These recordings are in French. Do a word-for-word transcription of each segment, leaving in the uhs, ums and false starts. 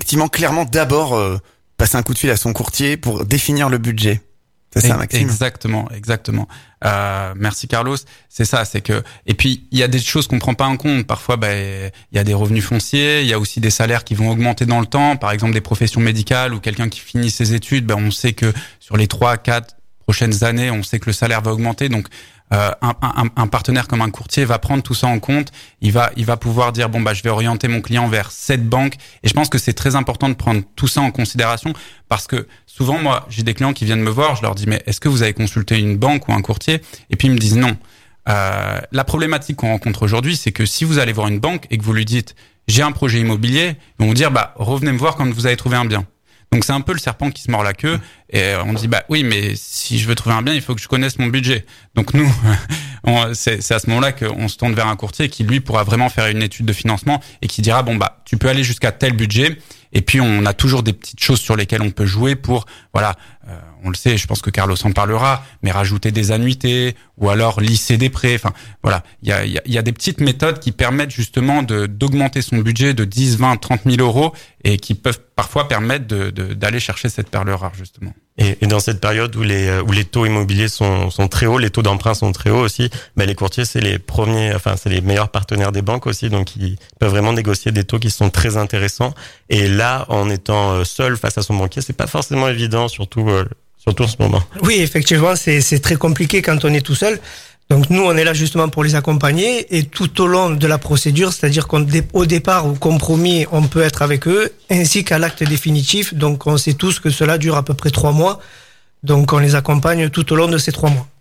effectivement clairement d'abord euh, passer un coup de fil à son courtier pour définir le budget. C'est ça, Maxime? Exactement, exactement. Euh, merci Carlos. C'est ça, c'est que et puis il y a des choses qu'on prend pas en compte. Parfois, ben il y a des revenus fonciers, il y a aussi des salaires qui vont augmenter dans le temps. Par exemple, des professions médicales ou quelqu'un qui finit ses études, ben on sait que sur les trois, quatre prochaines années, on sait que le salaire va augmenter. Donc Euh, un, un, un partenaire comme un courtier va prendre tout ça en compte. Il va, il va pouvoir dire bon bah je vais orienter mon client vers cette banque. Et je pense que c'est très important de prendre tout ça en considération parce que souvent moi j'ai des clients qui viennent me voir, je leur dis mais est-ce que vous avez consulté une banque ou un courtier? Et puis ils me disent non. Euh, la problématique qu'on rencontre aujourd'hui, c'est que si vous allez voir une banque et que vous lui dites j'ai un projet immobilier, ils vont vous dire bah revenez me voir quand vous avez trouvé un bien. Donc c'est un peu le serpent qui se mord la queue et on dit bah oui mais si je veux trouver un bien il faut que je connaisse mon budget. Donc nous on, c'est, c'est à ce moment-là qu'on se tourne vers un courtier qui lui pourra vraiment faire une étude de financement et qui dira bon bah tu peux aller jusqu'à tel budget et puis on a toujours des petites choses sur lesquelles on peut jouer pour voilà euh, on le sait, je pense que Carlos en parlera, mais rajouter des annuités ou alors lisser des prêts. Enfin voilà, il y a, il y a, il y a des petites méthodes qui permettent justement de d'augmenter son budget de dix, vingt, trente mille euros et qui peuvent parfois permettre de, de d'aller chercher cette perle rare justement. Et, et dans cette période où les où les taux immobiliers sont sont très hauts, les taux d'emprunt sont très hauts aussi, ben les courtiers c'est les premiers, enfin c'est les meilleurs partenaires des banques aussi, donc ils peuvent vraiment négocier des taux qui sont très intéressants. Et là, en étant seul face à son banquier, c'est pas forcément évident, surtout euh, surtout en ce moment. Oui, effectivement, c'est c'est très compliqué quand on est tout seul. Donc nous, on est là justement pour les accompagner et tout au long de la procédure, c'est-à-dire qu'au départ, au compromis, on peut être avec eux, ainsi qu'à l'acte définitif. Donc on sait tous que cela dure à peu près trois mois. Donc on les accompagne tout au long de ces trois mois.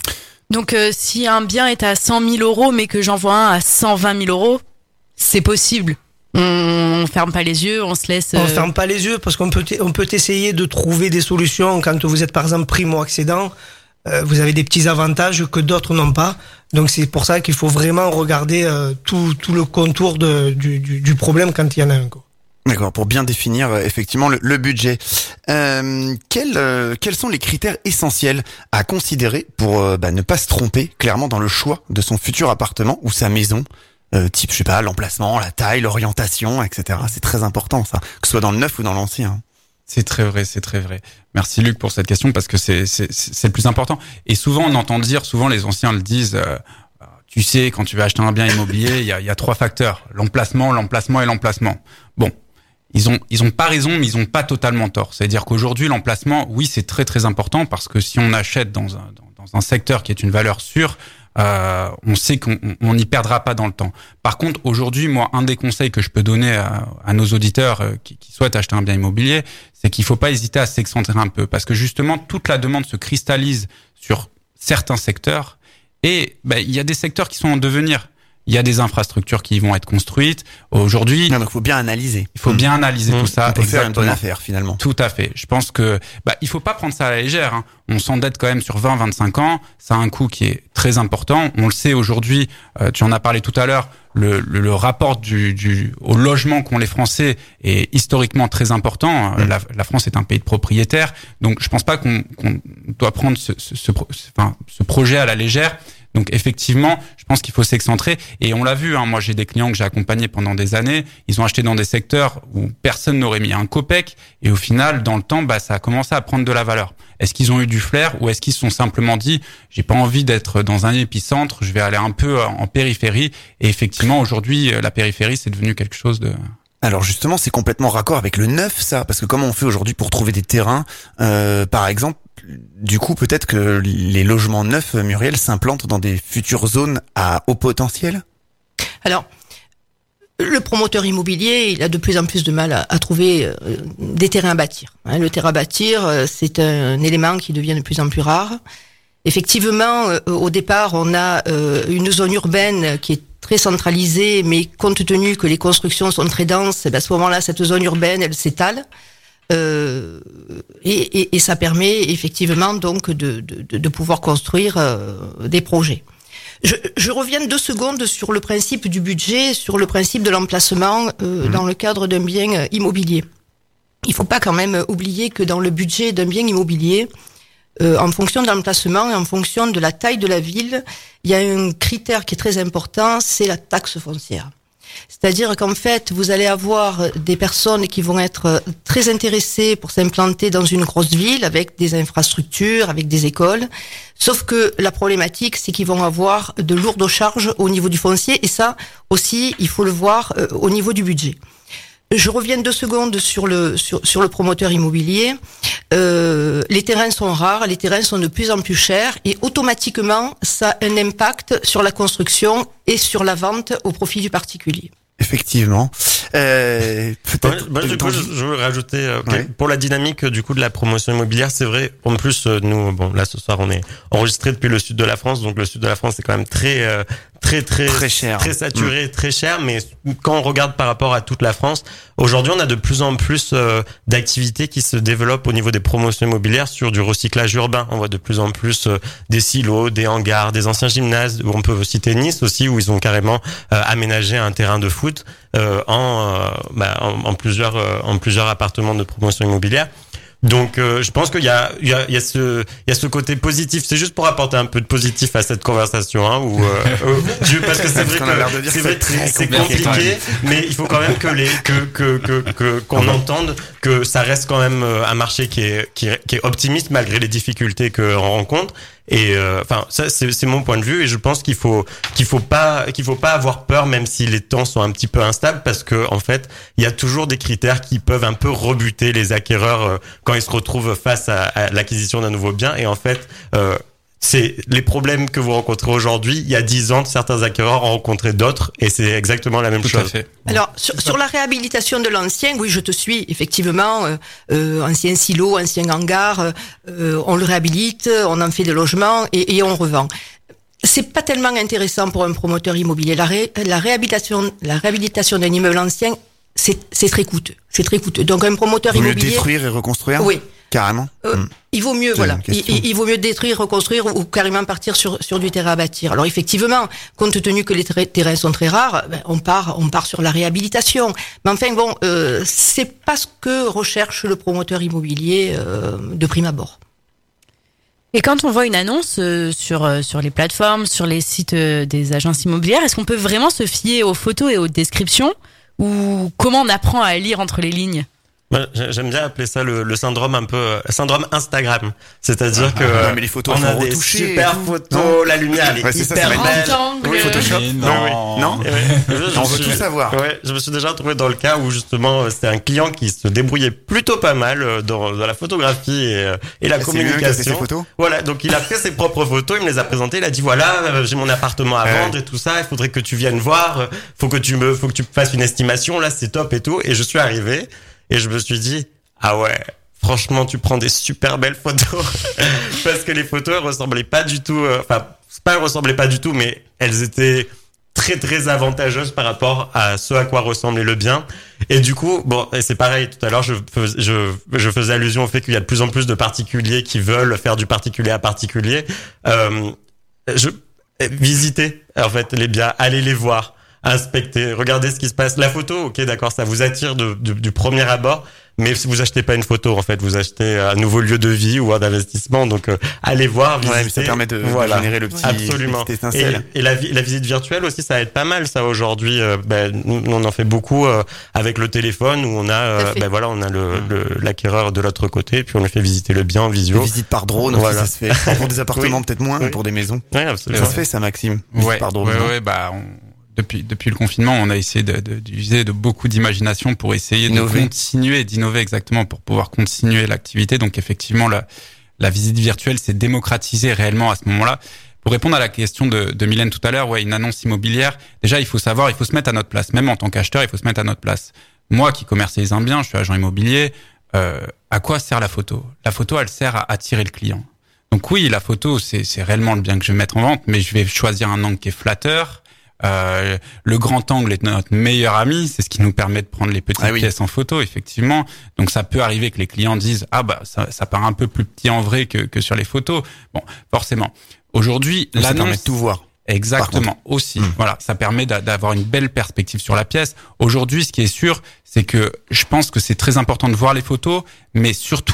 Donc euh, si un bien est à cent mille euros, mais que j'en vois un à cent vingt mille euros, c'est possible. On, on ferme pas les yeux, on se laisse. Euh... On ferme pas les yeux parce qu'on peut on peut essayer de trouver des solutions quand vous êtes par exemple primo-accédant. Euh, vous avez des petits avantages que d'autres n'ont pas. Donc c'est pour ça qu'il faut vraiment regarder euh, tout tout le contour de, du, du du problème quand il y en a un, quoi. D'accord, pour bien définir euh, effectivement le, le budget. Euh, quels euh, quels sont les critères essentiels à considérer pour euh, bah, ne pas se tromper clairement dans le choix de son futur appartement ou sa maison? Euh, type, je sais pas, l'emplacement, la taille, l'orientation, et cetera. C'est très important ça, que ce soit dans le neuf ou dans l'ancien. C'est très vrai, c'est très vrai. Merci Luc pour cette question parce que c'est c'est c'est le plus important. Et souvent on entend dire, souvent les anciens le disent, euh, tu sais quand tu vas acheter un bien immobilier, il y a il y a trois facteurs, l'emplacement, l'emplacement et l'emplacement. Bon, ils ont ils ont pas raison, mais ils ont pas totalement tort. C'est-à-dire qu'aujourd'hui l'emplacement, oui c'est très très important parce que si on achète dans un dans, dans un secteur qui est une valeur sûre, Euh, on sait qu'on on n'y perdra pas dans le temps. Par contre, aujourd'hui, moi, un des conseils que je peux donner à, à nos auditeurs euh, qui, qui souhaitent acheter un bien immobilier, c'est qu'il faut pas hésiter à s'excentrer un peu, parce que justement, toute la demande se cristallise sur certains secteurs, et ben, il y a des secteurs qui sont en devenir. Il y a des infrastructures qui vont être construites. Aujourd'hui, non, donc il faut bien analyser. Il faut bien analyser mmh. tout ça. On peut faire une bonne affaire finalement. Tout à fait. Je pense que bah il faut pas prendre ça à la légère. Hein. On s'endette quand même sur vingt, vingt-cinq ans. Ça a un coût qui est très important. On le sait aujourd'hui. Euh, tu en as parlé tout à l'heure. Le, le, le rapport du, du au logement qu'ont les Français est historiquement très important. Mmh. La, la France est un pays de propriétaires. Donc je pense pas qu'on, qu'on doit prendre ce, ce, ce, enfin, ce projet à la légère. Donc effectivement, je pense qu'il faut s'excentrer. Et on l'a vu, hein, moi j'ai des clients que j'ai accompagnés pendant des années. Ils ont acheté dans des secteurs où personne n'aurait mis un copec. Et au final, dans le temps, bah ça a commencé à prendre de la valeur. Est-ce qu'ils ont eu du flair ou est-ce qu'ils se sont simplement dit j'ai pas envie d'être dans un épicentre, je vais aller un peu en périphérie. Et effectivement, aujourd'hui, la périphérie, c'est devenu quelque chose de... Alors justement, c'est complètement raccord avec le neuf, ça, parce que comment on fait aujourd'hui pour trouver des terrains, euh, par exemple, du coup, peut-être que les logements neufs, Muriel, s'implantent dans des futures zones à haut potentiel? Alors, le promoteur immobilier, il a de plus en plus de mal à, à trouver euh, des terrains à bâtir. Hein, le terrain à bâtir, euh, c'est un, un élément qui devient de plus en plus rare. Effectivement, euh, au départ, on a euh, une zone urbaine qui est très centralisée, mais compte tenu que les constructions sont très denses, ben à ce moment-là, cette zone urbaine, elle s'étale. Euh, et, et, et ça permet effectivement donc de, de, de pouvoir construire euh, des projets. Je, je reviens deux secondes sur le principe du budget, sur le principe de l'emplacement euh, mmh. dans le cadre d'un bien immobilier. Il faut pas quand même oublier que dans le budget d'un bien immobilier, euh, en fonction de l'emplacement et en fonction de la taille de la ville, il y a un critère qui est très important, c'est la taxe foncière. C'est-à-dire qu'en fait, vous allez avoir des personnes qui vont être très intéressées pour s'implanter dans une grosse ville avec des infrastructures, avec des écoles. Sauf que la problématique, c'est qu'ils vont avoir de lourdes charges au niveau du foncier, et ça aussi, il faut le voir euh, au niveau du budget. Je reviens deux secondes sur le sur, sur le promoteur immobilier. Euh, les terrains sont rares, les terrains sont de plus en plus chers, et automatiquement, ça a un impact sur la construction et sur la vente au profit du particulier. Effectivement. Euh, peut-être. Ouais, bah, du coup, je, je veux rajouter euh, okay, ouais. Pour la dynamique du coup de la promotion immobilière, c'est vrai. En plus, euh, nous, bon, là ce soir, on est enregistré depuis le sud de la France, donc le sud de la France c'est quand même très, euh, très, très, très cher, très saturé, mmh. très cher. Mais quand on regarde par rapport à toute la France, aujourd'hui, on a de plus en plus euh, d'activités qui se développent au niveau des promotions immobilières sur du recyclage urbain. On voit de plus en plus euh, des silos, des hangars, des anciens gymnases. Où on peut citer Nice aussi, où ils ont carrément euh, aménagé un terrain de foot euh, en, euh, bah, en, en plusieurs, euh, en plusieurs appartements de promotion immobilière. Donc, euh, je pense qu'il y a, il y a, il y a ce, il y a ce côté positif. C'est juste pour apporter un peu de positif à cette conversation, hein, où, euh, euh, parce que c'est vrai que c'est vrai que c'est compliqué, mais il faut quand même que les, que, que, que, que qu'on entende que ça reste quand même un marché qui est, qui est, qui est optimiste malgré les difficultés qu'on rencontre. Et enfin, euh, ça c'est, c'est mon point de vue, et je pense qu'il faut qu'il faut pas qu'il faut pas avoir peur, même si les temps sont un petit peu instables, parce que en fait il y a toujours des critères qui peuvent un peu rebuter les acquéreurs euh, quand ils se retrouvent face à, à l'acquisition d'un nouveau bien. Et en fait euh, c'est les problèmes que vous rencontrez aujourd'hui. Il y a dix ans, certains acquéreurs ont rencontré d'autres, et c'est exactement la même Tout chose. À fait. Alors, sur, sur la réhabilitation de l'ancien, oui, je te suis. Effectivement, euh, euh, ancien silo, ancien hangar, euh, on le réhabilite, on en fait des logements et, et on revend. C'est pas tellement intéressant pour un promoteur immobilier. La, ré, la réhabilitation, la réhabilitation d'un immeuble ancien, c'est, c'est très coûteux. C'est très coûteux. Donc, un promoteur Vous immobilier. Le détruire et reconstruire. Oui. Carrément. Euh, mmh. Il vaut mieux, c'est voilà. Il, il vaut mieux détruire, reconstruire, ou, ou carrément partir sur sur du terrain à bâtir. Alors effectivement, compte tenu que les ter- terrains sont très rares, ben, on part on part sur la réhabilitation. Mais enfin bon, euh, c'est pas ce que recherche le promoteur immobilier euh, de prime abord. Et quand on voit une annonce euh, sur euh, sur les plateformes, sur les sites euh, des agences immobilières, est-ce qu'on peut vraiment se fier aux photos et aux descriptions, ou comment on apprend à lire entre les lignes? J'aime bien appeler ça le, le syndrome un peu euh, syndrome Instagram, c'est-à-dire ah, que non, mais les photos on a des super photos, non. La lumière elle est ouais, hyper belle. Oui, Photoshop, non, non, oui. Je, on veut tout savoir. Ouais, je me suis déjà retrouvé dans le cas où justement c'était un client qui se débrouillait plutôt pas mal dans, dans la photographie et, et la ah, communication. Photos. Voilà, donc il a fait ses propres photos, il me les a présentées, il a dit voilà, j'ai mon appartement à vendre ouais. et tout ça, il faudrait que tu viennes voir, faut que tu me, faut que tu fasses une estimation, là c'est top et tout, et je suis arrivé. Et je me suis dit, ah ouais, franchement, tu prends des super belles photos. Parce que les photos, elles ressemblaient pas du tout, euh, enfin, pas elles ressemblaient pas du tout, mais elles étaient très, très avantageuses par rapport à ce à quoi ressemblait le bien. Et du coup, bon, et c'est pareil, tout à l'heure, je, fais, je, je faisais allusion au fait qu'il y a de plus en plus de particuliers qui veulent faire du particulier à particulier. Euh, je, visiter, en fait, les biens, allez les voir. Inspecter, regardez ce qui se passe. La photo, ok, d'accord, ça vous attire de, de, du premier abord, mais si vous achetez pas une photo, en fait, vous achetez un nouveau lieu de vie ou un investissement. Donc, euh, allez voir, visiter. Ouais, ça permet de, voilà. de générer le petit, absolument. Petite étincelle. Et, et la, la visite virtuelle aussi, ça aide pas mal, ça aujourd'hui. Euh, ben, nous, on en fait beaucoup euh, avec le téléphone où on a, euh, ben voilà, on a le, le l'acquéreur de l'autre côté, puis on lui fait visiter le bien en visio. Des visites par drone, voilà. Aussi, ça se fait. Pour des appartements, oui. peut-être moins, oui. mais pour des maisons. Ouais, absolument. Ça se fait, ça, Maxime. Ouais, par drone. Ouais, ouais, bah. On... Depuis, depuis le confinement, on a essayé de, de, d'user de beaucoup d'imagination pour essayer innover. de continuer, d'innover exactement, pour pouvoir continuer l'activité. Donc effectivement, la, la visite virtuelle s'est démocratisée réellement à ce moment-là. Pour répondre à la question de, de Mylène tout à l'heure, ouais, une annonce immobilière, déjà il faut savoir, il faut se mettre à notre place. Même en tant qu'acheteur, il faut se mettre à notre place. Moi qui commercialise un bien, je suis agent immobilier, euh, à quoi sert la photo? La photo, elle sert à attirer le client. Donc oui, la photo, c'est, c'est réellement le bien que je vais mettre en vente, mais je vais choisir un angle qui est flatteur. Euh, le grand angle est notre meilleur ami, c'est ce qui nous permet de prendre les petites ah oui. pièces en photo, effectivement. Donc ça peut arriver que les clients disent ah bah ça, ça paraît un peu plus petit en vrai que, que sur les photos. Bon, forcément. Aujourd'hui, l'annonce ça permet de tout voir. Exactement, aussi. Mmh. Voilà, ça permet d'avoir une belle perspective sur la pièce. Aujourd'hui, ce qui est sûr, c'est que je pense que c'est très important de voir les photos, mais surtout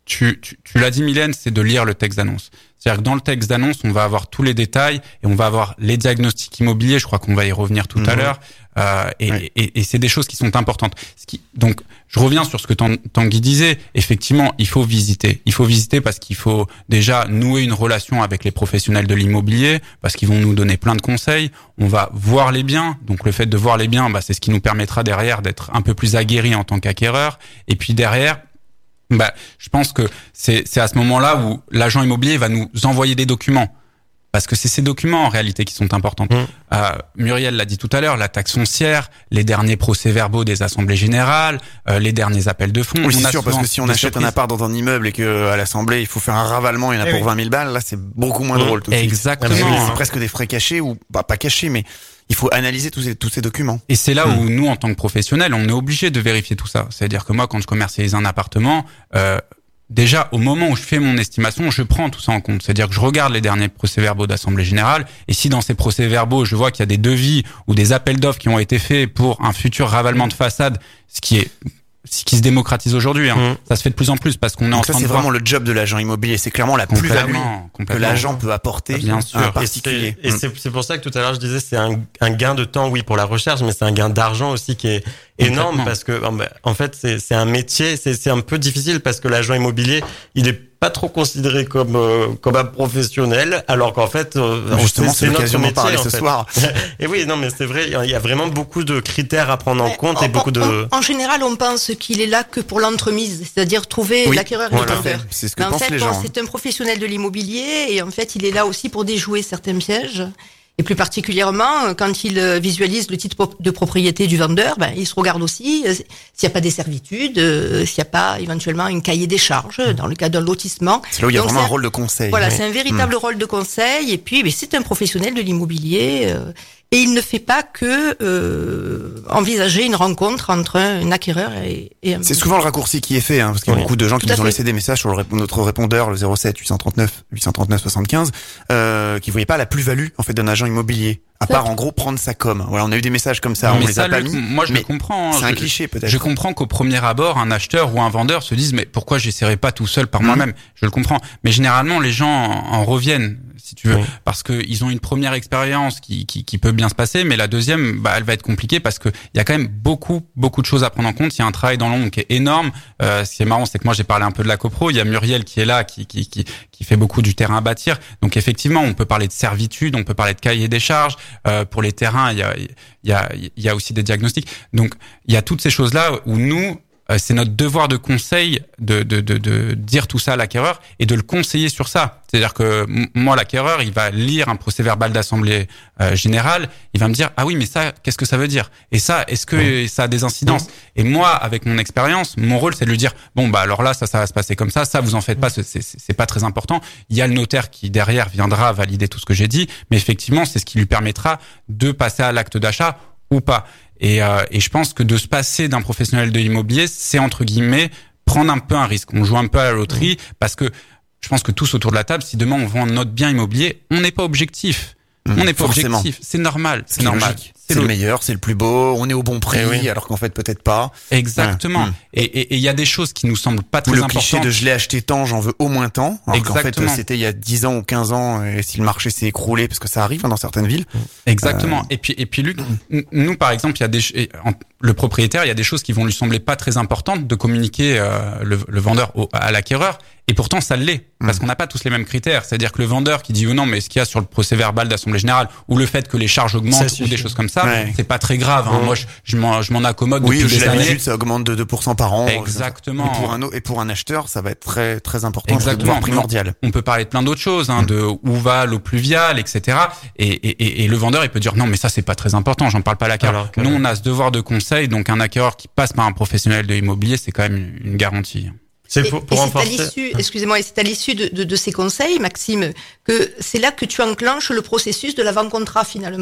tu, tu, tu l'as dit, Mylène, c'est de lire le texte d'annonce. C'est-à-dire que dans le texte d'annonce, on va avoir tous les détails et on va avoir les diagnostics immobiliers. Je crois qu'on va y revenir tout mmh. à l'heure. Euh, et, ouais. et, et c'est des choses qui sont importantes. Ce qui, donc, je reviens sur ce que Tanguy disait. Effectivement, il faut visiter. Il faut visiter parce qu'il faut déjà nouer une relation avec les professionnels de l'immobilier, parce qu'ils vont nous donner plein de conseils. On va voir les biens. Donc, le fait de voir les biens, bah, c'est ce qui nous permettra derrière d'être un peu plus aguerris en tant qu'acquéreur. Et puis derrière, bah, je pense que c'est, c'est à ce moment-là où l'agent immobilier va nous envoyer des documents. Parce que c'est ces documents en réalité qui sont importants. Mmh. Euh, Muriel l'a dit tout à l'heure, la taxe foncière, les derniers procès-verbaux des assemblées générales, euh, les derniers appels de fonds. Oui, c'est sûr, parce que si on achète surprises. un appart dans un immeuble et que à l'assemblée il faut faire un ravalement, il y en a eh pour oui. vingt mille balles, là c'est beaucoup moins mmh. drôle. Tout de suite. Exactement. C'est presque des frais cachés ou bah, pas cachés, mais il faut analyser tous ces, tous ces documents. Et c'est là mmh. où nous, en tant que professionnels, on est obligé de vérifier tout ça. C'est-à-dire que moi, quand je commercialise un appartement, euh, déjà, au moment où je fais mon estimation, je prends tout ça en compte. C'est-à-dire que je regarde les derniers procès-verbaux d'Assemblée Générale, et si dans ces procès-verbaux, je vois qu'il y a des devis ou des appels d'offres qui ont été faits pour un futur ravalement de façade, ce qui est ce qui se démocratise aujourd'hui, hein. Mmh. Ça se fait de plus en plus parce qu'on est Donc en ça, train c'est de vraiment voir... le job de l'agent immobilier. C'est clairement la plus-value que l'agent peut apporter Bien sûr. à un particulier. Et, c'est, et c'est, c'est pour ça que tout à l'heure je disais c'est un, un gain de temps, oui, pour la recherche, mais c'est un gain d'argent aussi qui est énorme parce que en fait c'est, c'est un métier, c'est, c'est un peu difficile parce que l'agent immobilier il est pas trop considéré comme euh, comme un professionnel, alors qu'en fait euh, justement c'est, c'est l'occasion d'en parler ce fait. soir. Et oui, non mais c'est vrai, il y a vraiment beaucoup de critères à prendre en compte en, et beaucoup de. En, en général, on pense qu'il est là que pour l'entremise, c'est-à-dire trouver oui, l'acquéreur voilà. et le vendeur. C'est ce que mais en pensent fait, les bon, gens. c'est un professionnel de l'immobilier et en fait, il est là aussi pour déjouer certains pièges. Et plus particulièrement, quand il visualise le titre de propriété du vendeur, ben, il se regarde aussi euh, s'il n'y a pas des servitudes, euh, s'il n'y a pas éventuellement un cahier des charges dans le cas d'un lotissement. C'est là où il y a Donc, vraiment un, un rôle de conseil. Voilà, oui. c'est un véritable mmh. rôle de conseil. Et puis, ben, c'est un professionnel de l'immobilier. Euh, et il ne fait pas que euh, envisager une rencontre entre un acquéreur et, et un... C'est souvent le raccourci qui est fait, hein, parce qu'il y a oui. beaucoup de gens qui Tout nous ont laissé des messages sur le, notre répondeur, le zéro sept huit cent trente-neuf huit cent trente-neuf soixante-quinze, euh, qui voyaient pas la plus-value en fait d'un agent immobilier. À part en gros prendre sa com. Voilà, on a eu des messages comme ça, mais on les ça, a pas le, mis. Moi je le comprends. C'est je, un cliché peut-être. Je comprends qu'au premier abord, un acheteur ou un vendeur se dise mais pourquoi j'essaierai pas tout seul par mmh. moi-même. Je le comprends. Mais généralement les gens en reviennent, si tu veux, oui. parce que ils ont une première expérience qui, qui qui peut bien se passer, mais la deuxième, bah elle va être compliquée parce que il y a quand même beaucoup beaucoup de choses à prendre en compte. Il y a un travail dans l'ombre qui est énorme. Euh, ce qui est marrant, c'est que moi j'ai parlé un peu de la copro. Il y a Muriel qui est là, qui qui qui qui fait beaucoup du terrain à bâtir. Donc effectivement, on peut parler de servitude, on peut parler de cahier des charges euh, pour les terrains. Il y a il y a il y a aussi des diagnostics. Donc il y a toutes ces choses là où nous c'est notre devoir de conseil de, de, de, de dire tout ça à l'acquéreur et de le conseiller sur ça. C'est-à-dire que moi, l'acquéreur, il va lire un procès-verbal d'assemblée euh, générale, il va me dire « Ah oui, mais ça, qu'est-ce que ça veut dire ? Et ça, est-ce que mmh. ça a des incidences ?» Et moi, avec mon expérience, mon rôle, c'est de lui dire « Bon, bah alors là, ça, ça va se passer comme ça, ça, vous en faites pas, c'est, c'est, c'est pas très important. » Il y a le notaire qui, derrière, viendra valider tout ce que j'ai dit, mais effectivement, c'est ce qui lui permettra de passer à l'acte d'achat ou pas. Et, euh, et je pense que de se passer d'un professionnel de l'immobilier, c'est entre guillemets prendre un peu un risque. On joue un peu à la loterie mmh. parce que je pense que tous autour de la table, si demain on vend notre bien immobilier, on n'est pas objectif. Mmh, on n'est pas forcément. objectif. C'est normal. C'est, c'est normal. Logique. C'est, c'est le meilleur, c'est le plus beau, on est au bon prix, oui. alors qu'en fait peut-être pas. Exactement. Ouais. Et il y a des choses qui nous semblent pas très ou le importantes. Le cliché de je l'ai acheté tant, j'en veux au moins tant. Alors Exactement. qu'en fait c'était il y a dix ans ou quinze ans, et si le marché s'est écroulé, parce que ça arrive hein, dans certaines villes. Exactement. Euh... Et puis et puis Luc, nous par exemple, il y a des le propriétaire, il y a des choses qui vont lui sembler pas très importantes de communiquer euh, le, le vendeur au, à l'acquéreur. Et pourtant, ça l'est, parce mmh. qu'on n'a pas tous les mêmes critères. C'est-à-dire que le vendeur qui dit oh non, mais ce qu'il y a sur le procès-verbal d'assemblée générale, ou le fait que les charges augmentent, ou des choses comme ça, ouais. c'est pas très grave. Hein. Mmh. Moi, je, je, m'en, je m'en accommode oui, depuis j'ai des l'habitude, années. Ça augmente de deux pour cent par an. Exactement. Et pour un et pour un acheteur, ça va être très très important, Exactement. voire primordial. On peut parler de plein d'autres choses, hein, mmh. de où va l'eau pluviale, et cetera. Et, et, et, et le vendeur, il peut dire non, mais ça c'est pas très important, j'en parle pas à l'acquéreur. Nous, on a ce devoir de conseil, donc un acquéreur qui passe par un professionnel de l'immobilier, c'est quand même une, une garantie. C'est pour, pour et, et c'est à l'issue, excusez-moi, et c'est à l'issue de, de, de ces conseils, Maxime, que c'est là que tu enclenches le processus de l'avant-contrat finalement.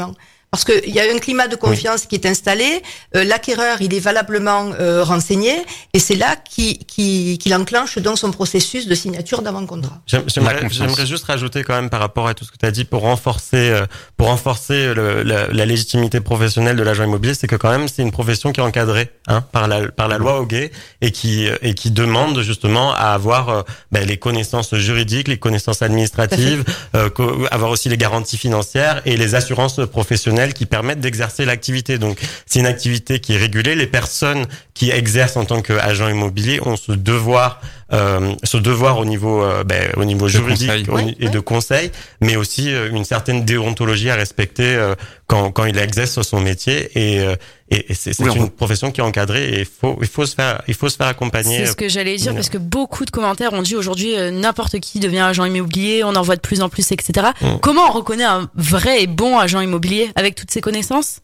Parce qu'il y a un climat de confiance oui. qui est installé, euh, l'acquéreur il est valablement euh, renseigné et c'est là qu'il, qu'il, qu'il enclenche donc son processus de signature d'avant-contrat. J'aimerais, j'aimerais juste rajouter quand même par rapport à tout ce que tu as dit pour renforcer, euh, pour renforcer le, la, la légitimité professionnelle de l'agent immobilier, c'est que quand même c'est une profession qui est encadrée hein, par la par la loi Hoguet et qui et qui demande justement à avoir euh, ben, les connaissances juridiques, les connaissances administratives, euh, avoir aussi les garanties financières et les assurances professionnelles qui permettent d'exercer l'activité. Donc, c'est une activité qui est régulée. Les personnes qui exercent en tant qu'agent immobilier ont ce devoir, euh, ce devoir au niveau, euh, ben, au niveau juridique au, oui, et oui. de conseil, mais aussi euh, une certaine déontologie à respecter euh, quand, quand il exerce son métier. Et, euh, et, et c'est, c'est oui, une peut... profession qui est encadrée et il faut, il faut se faire, il faut se faire accompagner. C'est ce que j'allais dire parce que beaucoup de commentaires ont dit aujourd'hui euh, n'importe qui devient agent immobilier, on en voit de plus en plus, et cetera. Mmh. Comment on reconnaît un vrai et bon agent immobilier avec toutes ces connaissances?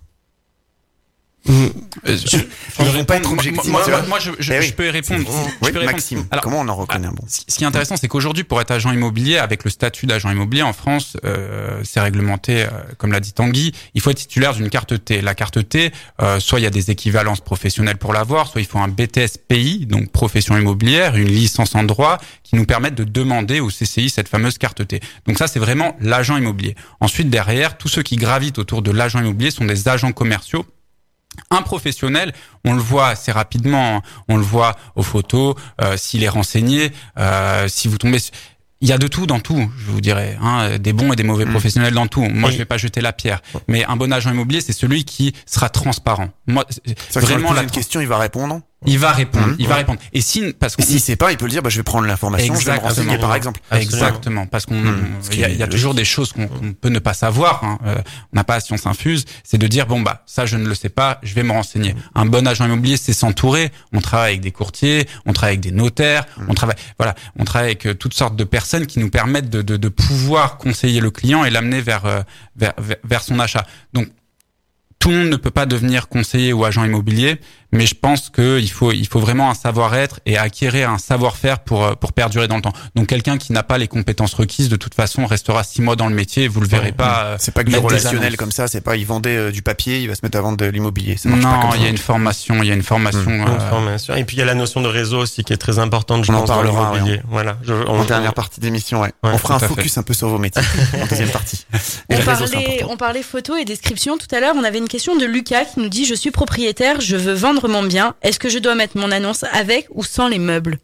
Mmh. Je, je, je réponds pas être objectif. Moi, moi, moi je, je, eh oui. je peux y répondre. Oui, je peux répondre. Maxime, alors, comment on en reconnaît un bon? Ce qui est intéressant, c'est qu'aujourd'hui, pour être agent immobilier, avec le statut d'agent immobilier en France, euh, c'est réglementé, euh, comme l'a dit Tanguy, il faut être titulaire d'une carte T. La carte T, euh, soit il y a des équivalences professionnelles pour l'avoir, soit il faut un B T S P I, donc profession immobilière, une licence en droit, qui nous permettent de demander au C C I cette fameuse carte T. Donc ça, c'est vraiment l'agent immobilier. Ensuite, derrière, tous ceux qui gravitent autour de l'agent immobilier sont des agents commerciaux. Un professionnel, on le voit assez rapidement, on le voit aux photos, euh, s'il est renseigné, euh, si vous tombez... Il y a de tout dans tout, je vous dirais, hein, des bons et des mauvais mmh. professionnels dans tout. Moi, oui. je vais pas jeter la pierre, mais un bon agent immobilier, c'est celui qui sera transparent. Moi, c'est vraiment la une question, il va répondre. Il va répondre, mmh. il va ouais. répondre. Et si, parce que si c'est pas, il peut le dire, bah, je vais prendre l'information, je vais me renseigner, par exemple. Exactement. Parce qu'on, mmh. il y a, il y a toujours des choses qu'on, qu'on peut ne pas savoir, hein. Euh, on n'a pas la science infuse. C'est de dire, bon, bah, ça, je ne le sais pas, je vais me renseigner. Mmh. Un bon agent immobilier, c'est s'entourer. On travaille avec des courtiers, on travaille avec des notaires, mmh. on travaille, voilà, on travaille avec euh, toutes sortes de personnes qui nous permettent de, de, de pouvoir conseiller le client et l'amener vers, euh, vers, vers, vers son achat. Donc, tout le monde ne peut pas devenir conseiller ou agent immobilier, mais je pense que il faut il faut vraiment un savoir-être et acquérir un savoir-faire pour pour perdurer dans le temps. Donc quelqu'un qui n'a pas les compétences requises, de toute façon, restera six mois dans le métier et vous le verrez ouais, pas. C'est pas que du relationnel comme ça, c'est pas il vendait euh, du papier, il va se mettre à vendre de l'immobilier. Ça marche non, pas comme il y ça. a une formation, il y a une formation. Mmh. Euh... Une formation. Et puis il y a la notion de réseau aussi qui est très importante. Je on pense, en parlera. Dans l'immobilier. Ouais, on... Voilà. Je, on... En dernière partie d'émission, ouais. ouais. On fera un focus fait. un peu sur vos métiers en deuxième partie. On parlait, on parlait photo et description tout à l'heure. On avait une question de Lucas qui nous dit: je suis propriétaire, je veux vendre mon bien. Est-ce que je dois mettre mon annonce avec ou sans les meubles?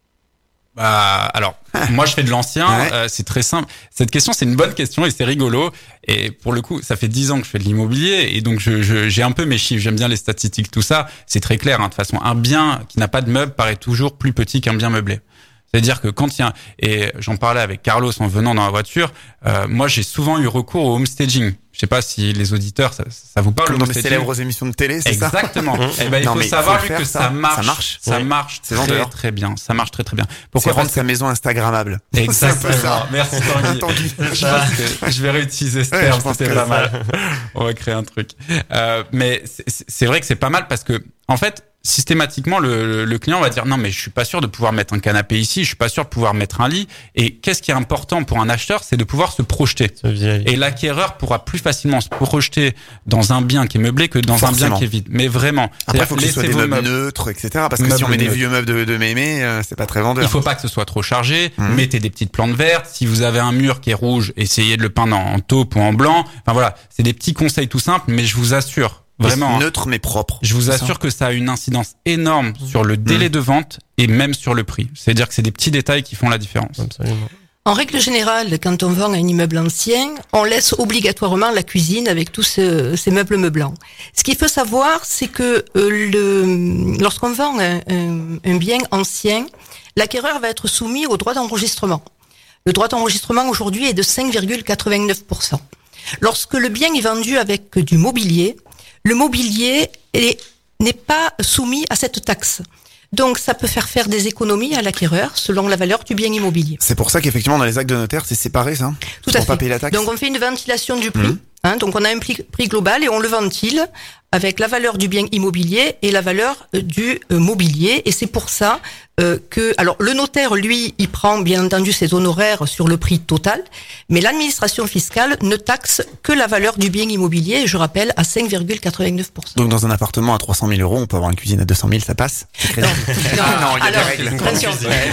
Bah, alors, moi je fais de l'ancien, ouais. euh, c'est très simple. Cette question, c'est une bonne question et c'est rigolo. Et pour le coup, ça fait dix ans que je fais de l'immobilier et donc je, je, j'ai un peu mes chiffres, j'aime bien les statistiques, tout ça. C'est très clair, hein, de toute façon. Un bien qui n'a pas de meubles paraît toujours plus petit qu'un bien meublé. C'est-à-dire que quand il y a, et j'en parlais avec Carlos en venant dans la voiture, euh, moi j'ai souvent eu recours au homestaging. Je sais pas si les auditeurs, ça, ça vous parle. Comme dans les célèbres émissions de télé, c'est Exactement. ça? Exactement. Eh ben, il non, faut savoir lui que ça, ça marche. Ça marche. Ça oui. marche c'est très, vendeur. très bien. Ça marche très, très bien. Pourquoi rendre sa maison instagrammable? Exactement. Merci Tanguy. Tanguy. Je pense que je vais réutiliser ce terme. Ouais, c'était pas mal. On va créer un truc. Euh, mais c'est, c'est vrai que c'est pas mal parce que, en fait, systématiquement, le, le client va dire non, mais je suis pas sûr de pouvoir mettre un canapé ici, je suis pas sûr de pouvoir mettre un lit. Et qu'est-ce qui est important pour un acheteur, c'est de pouvoir se projeter. Et l'acquéreur pourra plus facilement se projeter dans un bien qui est meublé que dans Forcément. un bien qui est vide. Mais vraiment. Après, il faut que ce soit des meubles, meubles neutres, et cetera. Parce que si on met des neutres. vieux meubles de, de mémé, euh, c'est pas très vendeur. Il faut pas que ce soit trop chargé. Mmh. Mettez des petites plantes vertes. Si vous avez un mur qui est rouge, essayez de le peindre en taupe ou en blanc. Enfin voilà, c'est des petits conseils tout simples, mais je vous assure. Vraiment. Neutre mais propre. Je vous assure ça. que ça a une incidence énorme sur le délai mmh. de vente et même sur le prix. C'est-à-dire que c'est des petits détails qui font la différence. Absolument. En règle générale, quand on vend un immeuble ancien, on laisse obligatoirement la cuisine avec tous ce, ces meubles meublants. Ce qu'il faut savoir, c'est que euh, le, lorsqu'on vend un, un, un bien ancien, l'acquéreur va être soumis au droit d'enregistrement. Le droit d'enregistrement aujourd'hui est de cinq virgule quatre-vingt-neuf pour cent. Lorsque le bien est vendu avec du mobilier, le mobilier est, n'est pas soumis à cette taxe. Donc, ça peut faire faire des économies à l'acquéreur selon la valeur du bien immobilier. C'est pour ça qu'effectivement, dans les actes de notaire, c'est séparé, ça? Tout à fait. Pas payer la taxe. Donc, on fait une ventilation du prix. Mmh. Hein, donc, on a un prix, prix global et on le ventile avec la valeur du bien immobilier et la valeur du euh, mobilier. Et c'est pour ça euh, que, alors le notaire, lui, il prend bien entendu ses honoraires sur le prix total, mais l'administration fiscale ne taxe que la valeur du bien immobilier, je rappelle, à cinq virgule quatre-vingt-neuf pour cent. Donc dans un appartement à trois cent mille euros, on peut avoir une cuisine à deux cent mille, ça passe? Non, non, Ah non, il y a alors, des règles. attention.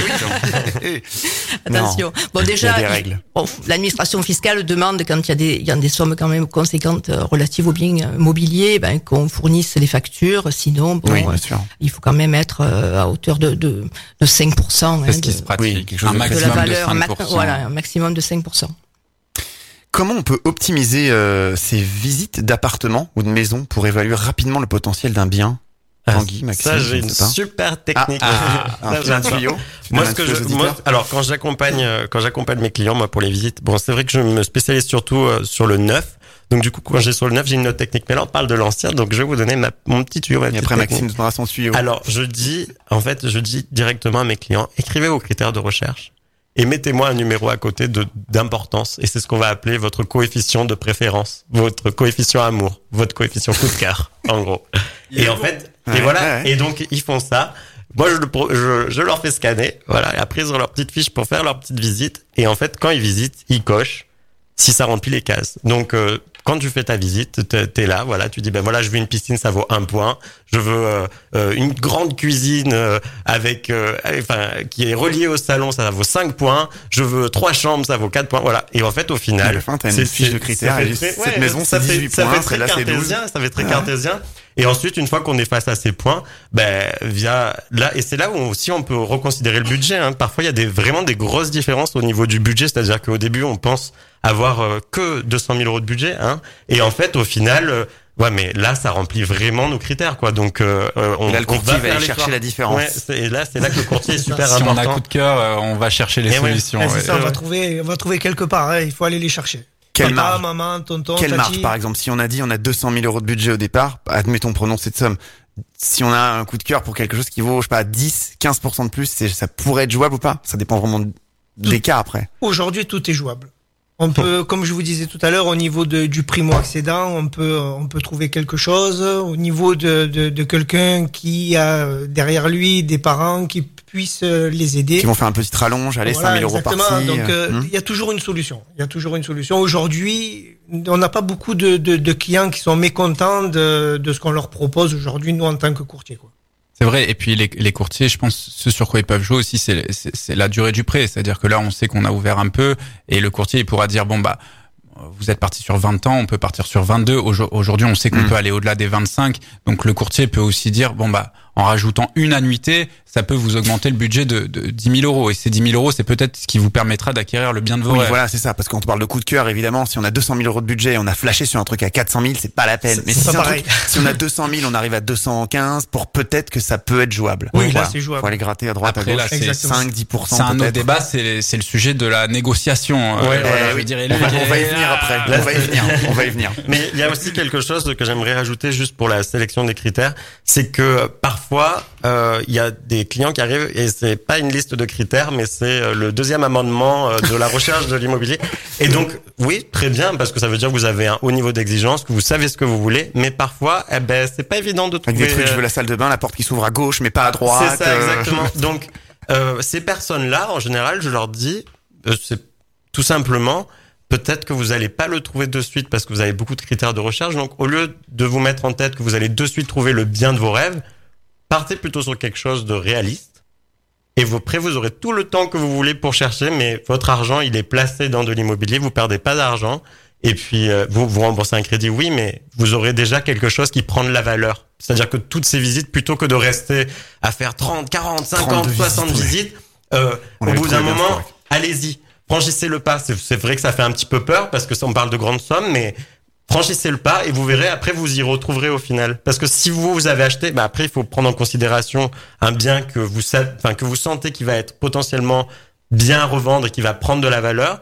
Attention. Bon, déjà, il y a des règles. Bon, l'administration fiscale demande, quand il y a des, il y a des sommes quand même conséquentes euh, relatives aux biens mobiliers, ben, qu'on fournisse les factures. Sinon, bon, Oui, bien euh, sûr. il faut quand même être euh, à hauteur de, de, de cinq pour cent. C'est hein, ce qui de, se pratique. Oui, quelque chose un de de la maximum de valeur, cinq ma- pour cent. voilà, un maximum de cinq pour cent. Comment on peut optimiser euh, ces visites d'appartements ou de maisons pour évaluer rapidement le potentiel d'un bien? Tanguy, Maxime, ça, je j'ai ne une sais pas. super technique. Ah, ah, Ça, un, un j'adore. tuyau. Moi, Un ce que tuyau je, aux moi, auditeurs. alors quand j'accompagne, euh, quand j'accompagne mes clients, moi, pour les visites, bon, c'est vrai que je me spécialise surtout euh, sur le neuf. Donc du coup, quand j'ai sur le neuf, j'ai une note technique. Mais là, on parle de l'ancien, donc je vais vous donner ma, mon petit tuyau. ma Et petite après, technique. Maxime donnera son tuyau. Alors, je dis, en fait, je dis directement à mes clients, écrivez vos critères de recherche et mettez-moi un numéro à côté de d'importance. Et c'est ce qu'on va appeler votre coefficient de préférence, votre coefficient amour, votre coefficient coup de cœur, en gros. Et en fait, Ouais, et voilà. ouais, ouais. Et donc, ils font ça. Moi, je, le pro- je, je leur fais scanner. Voilà. Et après, ils ont leur petite fiche pour faire leur petite visite. Et en fait, quand ils visitent, ils cochent si ça remplit les cases. Donc, euh, quand tu fais ta visite, t'es, t'es là, voilà, tu dis ben voilà, je veux une piscine, ça vaut un point. Je veux euh, euh, une grande cuisine euh, avec, euh, enfin, qui est reliée au salon, ça vaut cinq points. Je veux trois chambres, ça vaut quatre points. Voilà. Et en fait, au À final, la fin, t'as une c'est- fiche de c'est- critères. ça fait et très- cette ouais, maison, ça c'est fait- dix-huit ça points, fait très celle-là, c'est douze. cartésien, ça fait très Ouais. cartésien. Et ensuite, une fois qu'on est face à ces points, ben via là, et c'est là où aussi on peut reconsidérer le budget. Hein. Parfois, il y a des vraiment des grosses différences au niveau du budget, c'est-à-dire qu'au début, on pense avoir euh, que deux cent mille euros de budget, hein, et en fait, au final, euh, ouais, mais là, ça remplit vraiment nos critères, quoi. Donc, euh, euh, on, Et là, le on courtier va faire aller l'effort. chercher la différence. Ouais, c'est- et là, c'est là que le courtier est super Si on a important. coup de cœur, euh, on va chercher les Eh ouais. solutions. Ouais, c'est ouais. ça, on va trouver, on va trouver quelque part, hein, il faut aller les chercher. Quelle Papa, marge? maman, tonton, Quelle tati. marge, par exemple? Si on a dit on a deux cent mille euros de budget au départ, admettons, prenons cette somme. Si on a un coup de cœur pour quelque chose qui vaut, je sais pas, dix, quinze pour cent de plus, c'est, ça pourrait être jouable ou pas? Ça dépend vraiment de- des cas après. Aujourd'hui, tout est jouable. On peut, comme je vous disais tout à l'heure, au niveau de, du primo-accédant, on peut, on peut trouver quelque chose. Au niveau de, de, de quelqu'un qui a derrière lui des parents qui puissent les aider. Qui vont faire un petit rallonge, allez, Voilà, cinq mille euros exactement. par-ci. Donc, euh, hmm. il y a toujours une solution. Il y a toujours une solution. Aujourd'hui, on n'a pas beaucoup de, de, de clients qui sont mécontents de, de ce qu'on leur propose aujourd'hui, nous, en tant que courtier, quoi. C'est vrai. Et puis les, les courtiers, je pense, ce sur quoi ils peuvent jouer aussi, c'est, c'est, c'est la durée du prêt. C'est-à-dire que là, on sait qu'on a ouvert un peu, et le courtier, il pourra dire bon bah, vous êtes parti sur vingt ans, on peut partir sur vingt-deux. Aujourd'hui, on sait qu'on Mm. peut aller au-delà des vingt-cinq. Donc le courtier peut aussi dire bon bah, en rajoutant une annuité, ça peut vous augmenter le budget de, de dix mille euros. Et ces dix mille euros, c'est peut-être ce qui vous permettra d'acquérir le bien de vos Oui, rêves. voilà, c'est ça. Parce qu'on te parle de coup de cœur, évidemment. Si on a deux cent mille euros de budget et on a flashé sur un truc à quatre cent mille, c'est pas la peine. C'est- Mais c'est si, pas c'est un pareil. truc- si on a deux cent mille, on arrive à deux cent quinze pour peut-être que ça peut être jouable. Oui, là, Voilà. c'est jouable. Faut aller gratter à droite, Après, à là, gauche. c'est Exactement. cinq, dix pour cent C'est un autre peut-être. débat, c'est, c'est le sujet de la négociation. Euh, Ouais, voilà, Eh je veux oui. dire, et on, va, le- on va y venir après. Là, On va y c'est- venir. On va y venir. Mais il y a aussi quelque chose que j'aimerais rajouter juste pour la sélection des critères, c'est que parfois euh, il y a des clients qui arrivent et c'est pas une liste de critères, mais c'est euh, le deuxième amendement euh, de la recherche de l'immobilier. Et donc oui, très bien, parce que ça veut dire que vous avez un haut niveau d'exigence, que vous savez ce que vous voulez, mais parfois, eh ben c'est pas évident de Avec trouver. des trucs, je euh, veux la salle de bain, la porte qui s'ouvre à gauche, mais pas à droite. C'est ça, euh, exactement. Donc, euh, ces personnes-là, en général, je leur dis, euh, c'est tout simplement, peut-être que vous allez pas le trouver de suite parce que vous avez beaucoup de critères de recherche. Donc, au lieu de vous mettre en tête que vous allez de suite trouver le bien de vos rêves, partez plutôt sur quelque chose de réaliste. Et vous, après, vous aurez tout le temps que vous voulez pour chercher, mais votre argent, il est placé dans de l'immobilier, vous perdez pas d'argent. Et puis, euh, vous vous remboursez un crédit, oui, mais vous aurez déjà quelque chose qui prend de la valeur. C'est-à-dire que toutes ces visites, plutôt que de rester à faire trente, quarante, cinquante, trente soixante visites, ouais. visites, euh, On au avait bout trouvé d'un bien, moment, c'est correct. allez-y, franchissez le pas. C'est, c'est vrai que ça fait un petit peu peur parce que ça, on parle de grandes sommes, mais franchissez le pas et vous verrez, après, vous y retrouverez au final. Parce que si vous, vous avez acheté, bah après, il faut prendre en considération un bien que vous savez, enfin, que vous sentez qui va être potentiellement bien à revendre et qui va prendre de la valeur.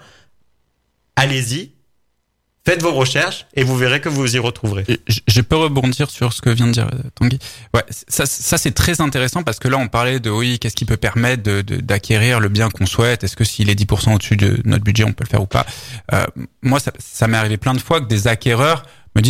Allez-y. Faites vos recherches et vous verrez que vous y retrouverez. Et Je je peux rebondir sur ce que vient de dire euh, Tanguy. Ouais, ça, ça c'est très intéressant parce que là on parlait de oui, qu'est-ce qui peut permettre de, de, d'acquérir le bien qu'on souhaite. Est-ce que s'il est dix pour cent au-dessus de notre budget, on peut le faire ou pas. euh, Moi, ça, ça m'est arrivé plein de fois que des acquéreurs me disent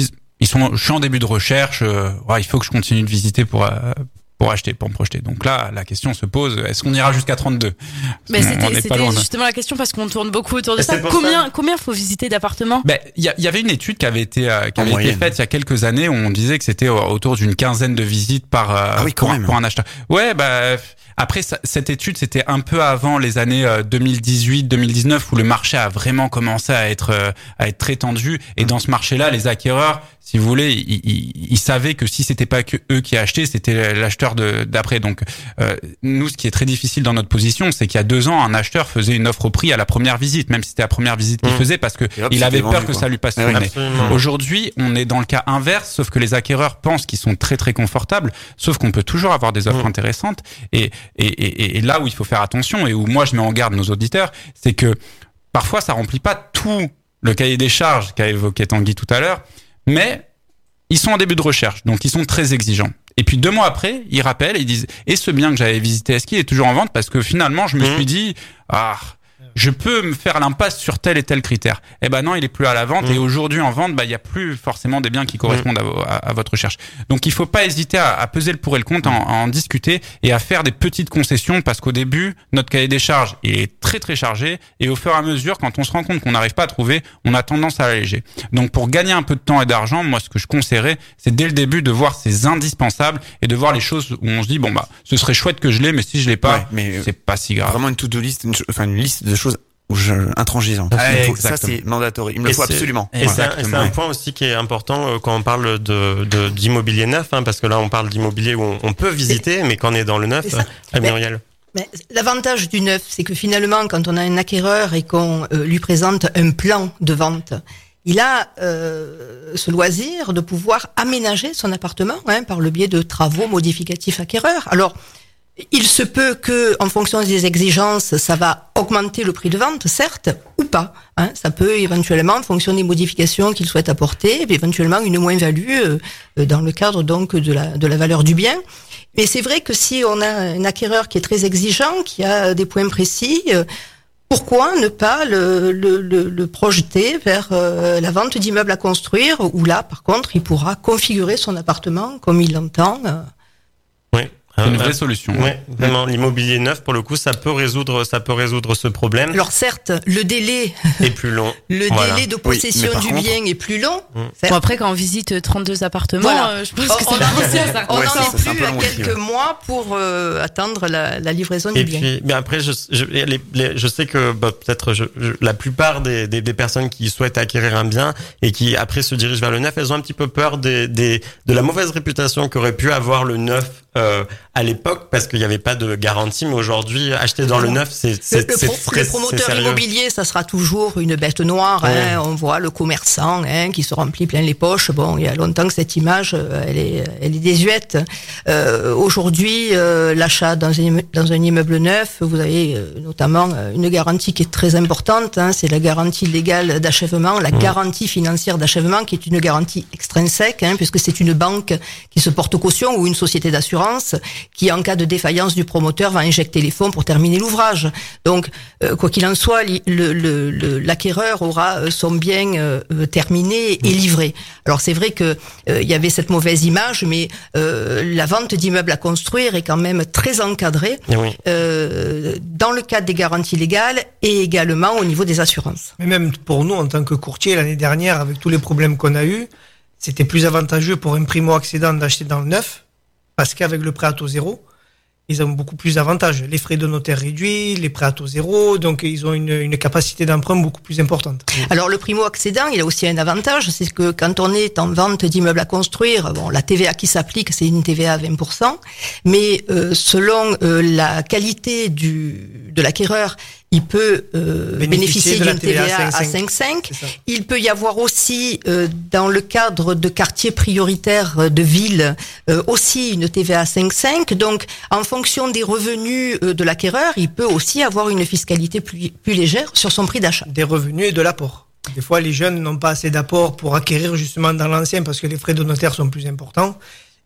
ils sont, je suis en début de recherche, euh, ouais, il faut que je continue de visiter pour, euh, pour acheter, pour me projeter. Donc là, la question se pose, est-ce qu'on ira jusqu'à trente-deux? Mais on, c'était, on c'était pas loin, justement la question parce qu'on tourne beaucoup autour de Et ça. c'est pour Combien, ça. combien faut visiter d'appartements? Ben, il y, y avait une étude qui avait été, euh, qui En avait été moyenne. faite il y a quelques années où on disait que c'était autour d'une quinzaine de visites par, euh, Ah oui, quand pour, même. pour un acheteur. Ouais, bah, après, ça, cette étude, c'était un peu avant les années euh, deux mille dix-huit, deux mille dix-neuf où le marché a vraiment commencé à être, euh, à être très tendu. Et dans ce marché-là, les acquéreurs, si vous voulez, ils, ils, ils savaient que si c'était pas que eux qui achetaient, c'était l'acheteur de, d'après. Donc, euh, nous, ce qui est très difficile dans notre position, c'est qu'il y a deux ans, un acheteur faisait une offre au prix à la première visite, même si c'était la première visite qu'il Mmh. faisait, parce que Et hop, il avait c'était peur vendu, que quoi. ça lui passe Ah sous oui. le nez. Absolument. Aujourd'hui, on est dans le cas inverse, sauf que les acquéreurs pensent qu'ils sont très très confortables, sauf qu'on peut toujours avoir des offres Mmh. intéressantes. Et, et, et, et là où il faut faire attention et où moi je mets en garde nos auditeurs, c'est que parfois ça remplit pas tout le cahier des charges qu'a évoqué Tanguy tout à l'heure, mais ils sont en début de recherche, donc ils sont très exigeants. Et puis deux mois après, ils rappellent et ils disent « Et ce bien que j'avais visité, est-ce qu'il est toujours en vente ?» Parce que finalement, je me Mmh. suis dit « Ah, je peux me faire l'impasse sur tel et tel critère. » Eh ben non, il est plus à la vente. Mmh. Et aujourd'hui, en vente, bah il y a plus forcément des biens qui correspondent à, vo- à, à votre recherche. Donc il faut pas hésiter à, à peser le pour et le contre, à en, à en discuter et à faire des petites concessions parce qu'au début, notre cahier des charges il est très très chargé et au fur et à mesure, quand on se rend compte qu'on n'arrive pas à trouver, on a tendance à l'alléger. Donc pour gagner un peu de temps et d'argent, moi ce que je conseillerais, c'est dès le début de voir ces indispensables et de voir les choses où on se dit bon bah ce serait chouette que je l'ai, mais si je l'ai pas, Ouais, mais c'est pas si grave. vraiment une to-do list, une, cho- enfin une liste de choses où je, intransigeantes. Ah, Il faut- ça exactement. c'est mandatory. Il me le Et faut c'est- absolument. Et c'est un, Exactement. c'est un point aussi qui est important euh, quand on parle de, de d'immobilier neuf, hein, parce que là on parle d'immobilier où on, on peut visiter, mais quand on est dans le neuf, C'est ça. euh, ah, Mais- Muriel. Mais l'avantage du neuf, c'est que finalement, quand on a un acquéreur et qu'on euh, lui présente un plan de vente, il a euh, ce loisir de pouvoir aménager son appartement hein, par le biais de travaux modificatifs acquéreurs. Alors, il se peut que, en fonction des exigences, ça va augmenter le prix de vente, certes, ou pas. Hein. Ça peut éventuellement, en fonction des modifications qu'il souhaite apporter, éventuellement une moins-value euh, dans le cadre donc de la de la valeur du bien. Mais c'est vrai que si on a un acquéreur qui est très exigeant, qui a des points précis, euh, pourquoi ne pas le, le, le, le projeter vers euh, la vente d'immeubles à construire, où là, par contre, il pourra configurer son appartement comme il l'entend. euh. Oui. C'est une Euh, vraie solution. Ouais, vraiment, l'immobilier neuf, pour le coup, ça peut résoudre, ça peut résoudre ce problème. Alors certes, le délai, Et plus long. le Voilà. délai de Oui, possession mais par du contre- bien est plus long. Mm. certes. Bon, après, quand on visite trente-deux appartements, Voilà. euh, je pense On- que on c'est en pas est- possible, ça. On Ouais, n'en ça, est ça, c'est un plus peu à long aussi, quelques ouais. mois pour euh, attendre la, la livraison Et du bien. puis, mais après, je, je, les, les- je sais que bah, peut-être je, je- la plupart des, des, des personnes qui souhaitent acquérir un bien et qui après se dirigent vers le neuf, elles ont un petit peu peur des, des, de la mauvaise réputation qu'aurait pu avoir le neuf euh, à l'époque parce qu'il n'y avait pas de garantie. Mais aujourd'hui, acheter dans le neuf, c'est Le, c'est le c'est pro- très le c'est promoteur sérieux. immobilier, ça sera toujours une bête noire. Ouais. Hein. On voit le commerçant hein, qui se remplit plein les poches. Bon, il y a longtemps que cette image, euh, elle est, elle est désuète. Euh, Aujourd'hui, euh, l'achat dans un, dans un immeuble neuf, vous avez euh, notamment euh, une garantie qui est très importante. Hein, c'est la garantie légale d'achèvement, la Mmh. garantie financière d'achèvement, qui est une garantie extrinsèque, hein, puisque c'est une banque qui se porte caution ou une société d'assurance qui, en cas de défaillance du promoteur, va injecter les fonds pour terminer l'ouvrage. Donc, euh, quoi qu'il en soit, li- le, le, le- l'acquéreur aura euh, son bien euh, euh, terminé et livré. Alors, c'est vrai que euh, il y avait cette mauvaise image, mais euh, la vente d'immeubles à construire est quand même très encadrée Et oui. euh, dans le cadre des garanties légales et également au niveau des assurances. Mais même pour nous, en tant que courtier, l'année dernière, avec tous les problèmes qu'on a eus, c'était plus avantageux pour un primo-accédant d'acheter dans le neuf, parce qu'avec le prêt à taux zéro, ils ont beaucoup plus d'avantages. Les frais de notaire réduits, les prêts à taux zéro, donc ils ont une, une capacité d'emprunt beaucoup plus importante. Alors le primo-accédant, il a aussi un avantage, c'est que quand on est en vente d'immeubles à construire, bon, la T V A qui s'applique, c'est une T V A à vingt pour cent, mais euh, selon euh, la qualité du, de l'acquéreur, il peut euh, bénéficier, Bénéficier de la d'une T V A à cinq cinq virgule cinq. C'est ça. Il peut y avoir aussi, euh, dans le cadre de quartiers prioritaires de ville, euh, aussi une T V A à cinq virgule cinq. Donc, en fonction des revenus euh, de l'acquéreur, il peut aussi avoir une fiscalité plus, plus légère sur son prix d'achat. Des revenus et de l'apport. Des fois, les jeunes n'ont pas assez d'apport pour acquérir justement dans l'ancien parce que les frais de notaire sont plus importants.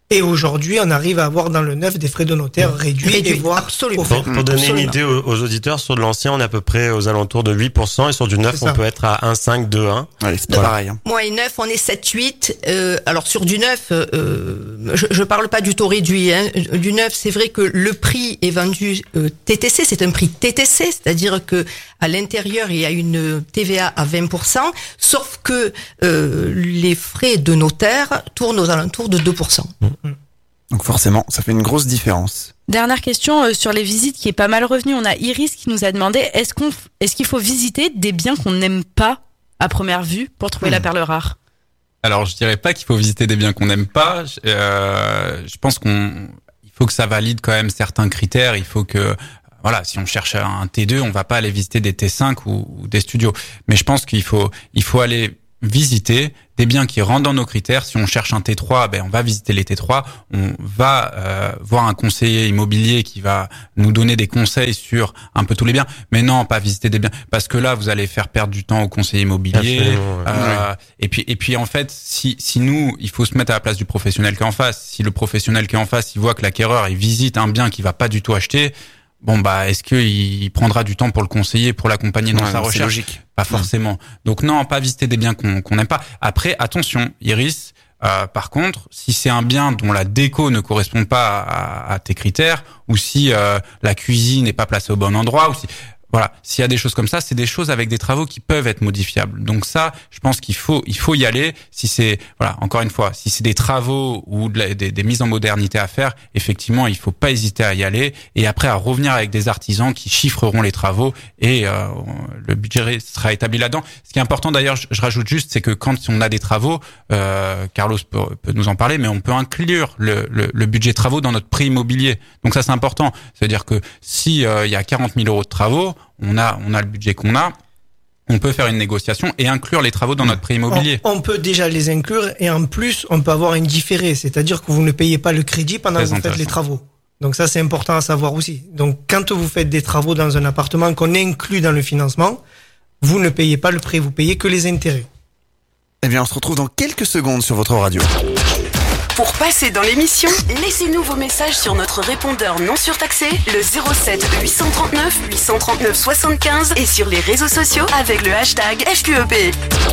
Et aujourd'hui, on arrive à avoir dans le neuf des frais de notaire réduits Réduit, et voire absolument. offerts. Pour, pour donner Absolument. une idée aux, aux auditeurs, sur de l'ancien, on est à peu près aux alentours de huit pour cent et sur du neuf, C'est on ça. peut être à un virgule cinq, deux virgule un. Ouais, c'est pas Voilà. pareil. Hein. Moi et neuf, on est sept huit. Euh, alors sur du neuf, euh, je, je parle pas du taux réduit. Hein. Du neuf, c'est vrai que le prix est vendu euh, T T C, c'est un prix T T C, c'est-à-dire que à l'intérieur il y a une T V A à vingt pour cent, sauf que euh, les frais de notaire tournent aux alentours de deux pour cent. Donc forcément, ça fait une grosse différence. Dernière question euh, sur les visites qui est pas mal revenue. On a Iris qui nous a demandé est-ce qu'on, f- est-ce qu'il faut visiter des biens qu'on n'aime pas à première vue pour trouver Hmm. la perle rare? Alors, je dirais pas qu'il faut visiter des biens qu'on n'aime pas. Je- Euh, je pense qu'on, il faut que ça valide quand même certains critères. Il faut que, voilà, si on cherche un T deux, on va pas aller visiter des T cinq ou, ou des studios. Mais je pense qu'il faut, il faut aller visiter des biens qui rentrent dans nos critères. Si on cherche un T trois, ben on va visiter les T trois. On va euh, voir un conseiller immobilier qui va nous donner des conseils sur un peu tous les biens. Mais non, pas visiter des biens, parce que là, vous allez faire perdre du temps au conseiller immobilier. Absolument, ouais. Euh, Et puis, et puis en fait, si si nous, il faut se mettre à la place du professionnel qui est en face. Si le professionnel qui est en face, il voit que l'acquéreur, il visite un bien qu'il va pas du tout acheter. Bon bah, est-ce qu'il prendra du temps pour le conseiller, pour l'accompagner dans Ouais, sa c'est recherche? logique. Pas forcément. Donc non, pas visiter des biens qu'on qu'on n'aime pas. Après, attention, Iris. Euh, par contre, si c'est un bien dont la déco ne correspond pas à, à tes critères, ou si euh, la cuisine n'est pas placée au bon endroit, ou si voilà, s'il y a des choses comme ça, c'est des choses avec des travaux qui peuvent être modifiables. Donc ça, je pense qu'il faut il faut y aller. Si c'est voilà, encore une fois, si c'est des travaux ou de la- des, des mises en modernité à faire, effectivement, il faut pas hésiter à y aller et après à revenir avec des artisans qui chiffreront les travaux et euh, le budget sera établi là-dedans. Ce qui est important d'ailleurs, je, je rajoute juste, c'est que quand on a des travaux, euh, Carlos peut, peut nous en parler, mais on peut inclure le, le, le budget travaux dans notre prix immobilier. Donc ça, c'est important. C'est-à-dire que si euh, il y a quarante mille euros de travaux, on a on a le budget qu'on a, on peut faire une négociation et inclure les travaux dans notre prix immobilier. On, on peut déjà les inclure et en plus, on peut avoir une différée, c'est-à-dire que vous ne payez pas le crédit pendant Très que vous faites les intéressant. travaux. Donc ça, c'est important à savoir aussi. Donc quand vous faites des travaux dans un appartement qu'on inclut dans le financement, vous ne payez pas le prêt, vous payez que les intérêts. Eh bien, on se retrouve dans quelques secondes sur votre radio. Pour passer dans l'émission, laissez-nous vos messages sur notre répondeur non surtaxé, le zéro sept huit cent trente-neuf huit cent trente-neuf soixante-quinze et sur les réseaux sociaux avec le hashtag F Q E P.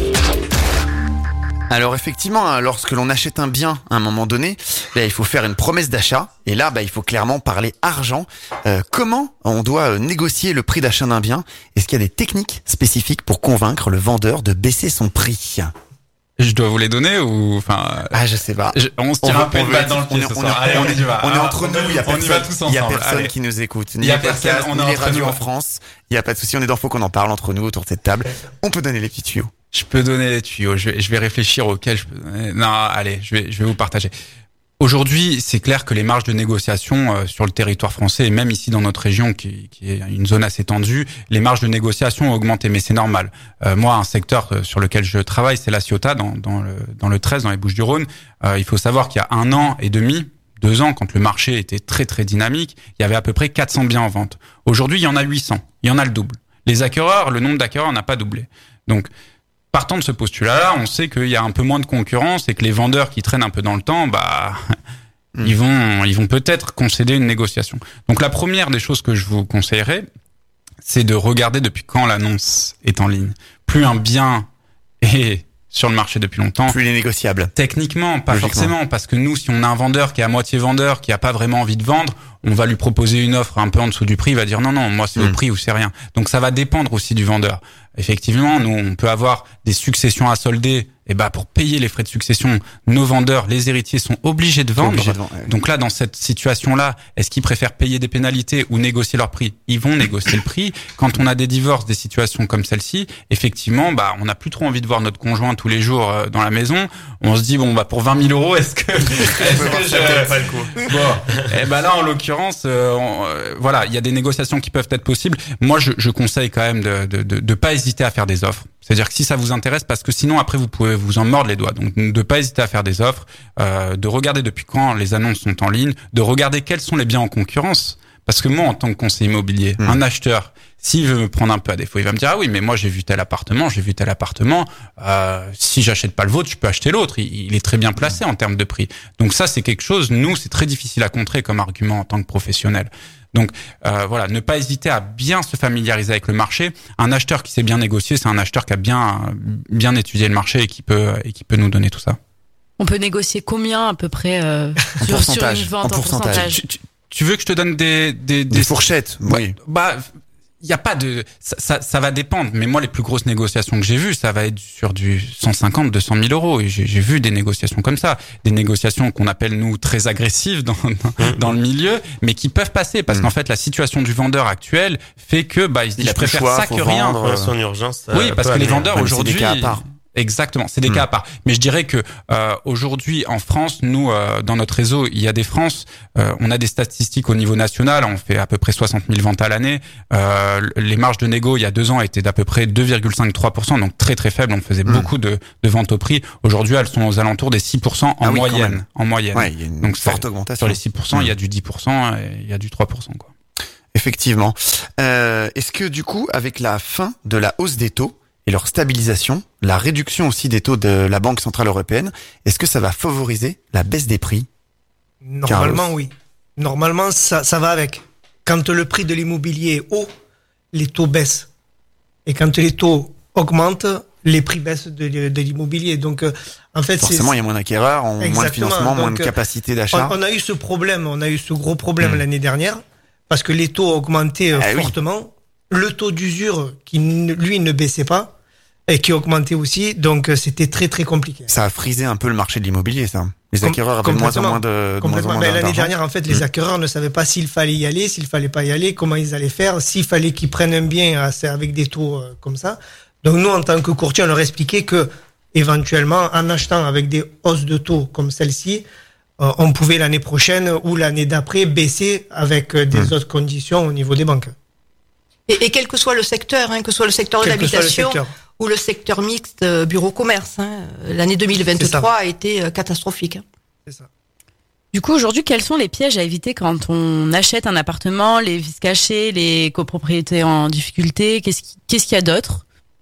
Alors effectivement, hein, lorsque l'on achète un bien à un moment donné, ben, il faut faire une promesse d'achat. Et là, ben, il faut clairement parler argent. Euh, comment on doit euh, négocier le prix d'achat d'un bien? Est-ce qu'il y a des techniques spécifiques pour convaincre le vendeur de baisser son prix? Je dois vous les donner ou enfin Ah, je sais pas. je- on se On tire va- un peu on une veut balle être- dans le on pied est- ce on soir. est- Allez, on on est- y va. On est Alors, entre nous, il y a on y va personne, tous il y a ensemble. personne Allez. qui nous écoute. Il Ni y a les podcasts, personne, on est ni les entre radios nous. en France. Il y a pas de souci, on est dans Faut qu'on en parle entre nous autour de cette table. On peut donner les petits tuyaux. Je peux donner les tuyaux. Je vais, je vais réfléchir auxquels je peux donner. Non, allez, je vais, je vais vous partager. Aujourd'hui, c'est clair que les marges de négociation euh, sur le territoire français et même ici dans notre région, qui, qui est une zone assez tendue, les marges de négociation ont augmenté, mais c'est normal. Euh, moi, un secteur euh, sur lequel je travaille, c'est la Ciotat, dans, dans le dans le treize, dans les Bouches-du-Rhône. Euh, il faut savoir qu'il y a un an et demi, deux ans, quand le marché était très très dynamique, il y avait à peu près quatre cents biens en vente. Aujourd'hui, il y en a huit cents. Il y en a le double. Les acquéreurs, le nombre d'acquéreurs n'a pas doublé. Donc partant de ce postulat-là, on sait qu'il y a un peu moins de concurrence et que les vendeurs qui traînent un peu dans le temps, bah, Mm. ils vont, ils vont peut-être concéder une négociation. Donc la première des choses que je vous conseillerais, c'est de regarder depuis quand l'annonce est en ligne. Plus un bien est sur le marché depuis longtemps, Plus les négociables. techniquement, pas Logiquement. forcément, parce que nous, si on a un vendeur qui est à moitié vendeur, qui a pas vraiment envie de vendre, on va lui proposer une offre un peu en dessous du prix, il va dire non, non, moi c'est Mm. au prix ou c'est rien. Donc ça va dépendre aussi du vendeur. Effectivement, nous, on peut avoir des successions à solder, et bah pour payer les frais de succession, nos vendeurs, les héritiers sont obligés de Sont vendre. obligés de vendre, ouais. Donc là, dans cette situation-là, est-ce qu'ils préfèrent payer des pénalités ou négocier leur prix? Ils vont négocier le prix. Quand on a des divorces, des situations comme celle-ci, effectivement, bah, on n'a plus trop envie de voir notre conjoint tous les jours euh, dans la maison. On se dit, bon, bah, pour vingt mille euros, est-ce que, est-ce que je... pas le coup. Bon, et ben là, en l'occurrence, euh, on- euh, voilà, il y a des négociations qui peuvent être possibles. Moi, je, je conseille quand même de, de, de, de pas hésiter à faire des offres. C'est-à-dire que si ça vous intéresse, parce que sinon après vous pouvez vous en mordre les doigts. Donc de pas hésiter à faire des offres, euh, de regarder depuis quand les annonces sont en ligne, de regarder quels sont les biens en concurrence. Parce que moi, en tant que conseiller immobilier, mmh. un acheteur, s'il veut me prendre un peu à défaut, il va me dire ah oui, mais moi j'ai vu tel appartement, j'ai vu tel appartement. Euh, si j'achète pas le vôtre, je peux acheter l'autre. Il, il est très bien placé en termes de prix. Donc ça, c'est quelque chose. Nous, c'est très difficile à contrer comme argument en tant que professionnel. Donc euh, voilà, ne pas hésiter à bien se familiariser avec le marché. Un acheteur qui sait bien négocier, c'est un acheteur qui a bien bien étudié le marché et qui peut et qui peut nous donner tout ça. On peut négocier combien à peu près euh, sur, sur une vente en, en pourcentage, pourcentage. Tu, tu, tu veux que je te donne des des, des, des fourchettes? Oui. Bah, il y a pas de ça, ça ça va dépendre, mais moi les plus grosses négociations que j'ai vues, ça va être sur du cent cinquante, deux cent mille euros, et j'ai, j'ai vu des négociations comme ça, des négociations qu'on appelle nous très agressives dans dans, dans le milieu, mais qui peuvent passer parce mmh. qu'en fait la situation du vendeur actuel fait que bah il se dit il je préfère choix, ça que rien. Vendre, son urgence. Oui, parce que les vendeurs aujourd'hui. Exactement, c'est des mmh. cas à part. Mais je dirais que euh, aujourd'hui en France, nous euh, dans notre réseau, il y a des France, euh, on a des statistiques au niveau national, on fait à peu près soixante mille ventes à l'année. Euh, les marges de négo il y a deux ans étaient d'à peu près deux virgule cinq trois pour cent, donc très très faible. On faisait mmh. beaucoup de, de ventes au prix. Aujourd'hui, elles sont aux alentours des six pour cent en ah oui, moyenne. En moyenne. Ouais, il y a une donc forte augmentation. Sur les six pour cent, mmh. il y a du dix pour cent et il y a du trois pour cent quoi. Effectivement. Euh, est-ce que du coup, avec la fin de la hausse des taux et leur stabilisation, la réduction aussi des taux de la Banque Centrale Européenne, est-ce que ça va favoriser la baisse des prix? Normalement, Carlos. oui. Normalement, ça, ça va avec. Quand le prix de l'immobilier est haut, les taux baissent. Et quand les taux augmentent, les prix baissent de, de l'immobilier. Donc, euh, en fait, forcément, il y a moins d'acquéreurs, moins de financement, Donc, moins de capacité d'achat. On, on a eu ce problème, on a eu ce gros problème mmh. l'année dernière, parce que les taux augmentaient euh, ah, fortement. Oui. Le taux d'usure, qui lui ne baissait pas, et qui augmentait aussi, donc c'était très très compliqué. Ça a frisé un peu le marché de l'immobilier, ça. Les acquéreurs avaient de moins en moins de, de moins en moins Mais l'année d'argent. dernière, en fait, les acquéreurs ne savaient pas s'il fallait y aller, s'il fallait pas y aller, comment ils allaient faire, s'il fallait qu'ils prennent un bien avec des taux comme ça. Donc nous, en tant que courtier, on leur expliquait que, éventuellement, en achetant avec des hausses de taux comme celle-ci, euh, on pouvait l'année prochaine ou l'année d'après baisser avec des mmh. autres conditions au niveau des banques. Et, et quel que soit le secteur, hein, que ce soit le secteur de l'habitation ou le secteur mixte euh, bureau-commerce, hein, l'année deux mille vingt-trois a été euh, catastrophique. Hein. C'est ça. Du coup, aujourd'hui, quels sont les pièges à éviter quand on achète un appartement, les vices cachés, les copropriétés en difficulté? Qu'est-ce, qui, qu'est-ce qu'il y a d'autre?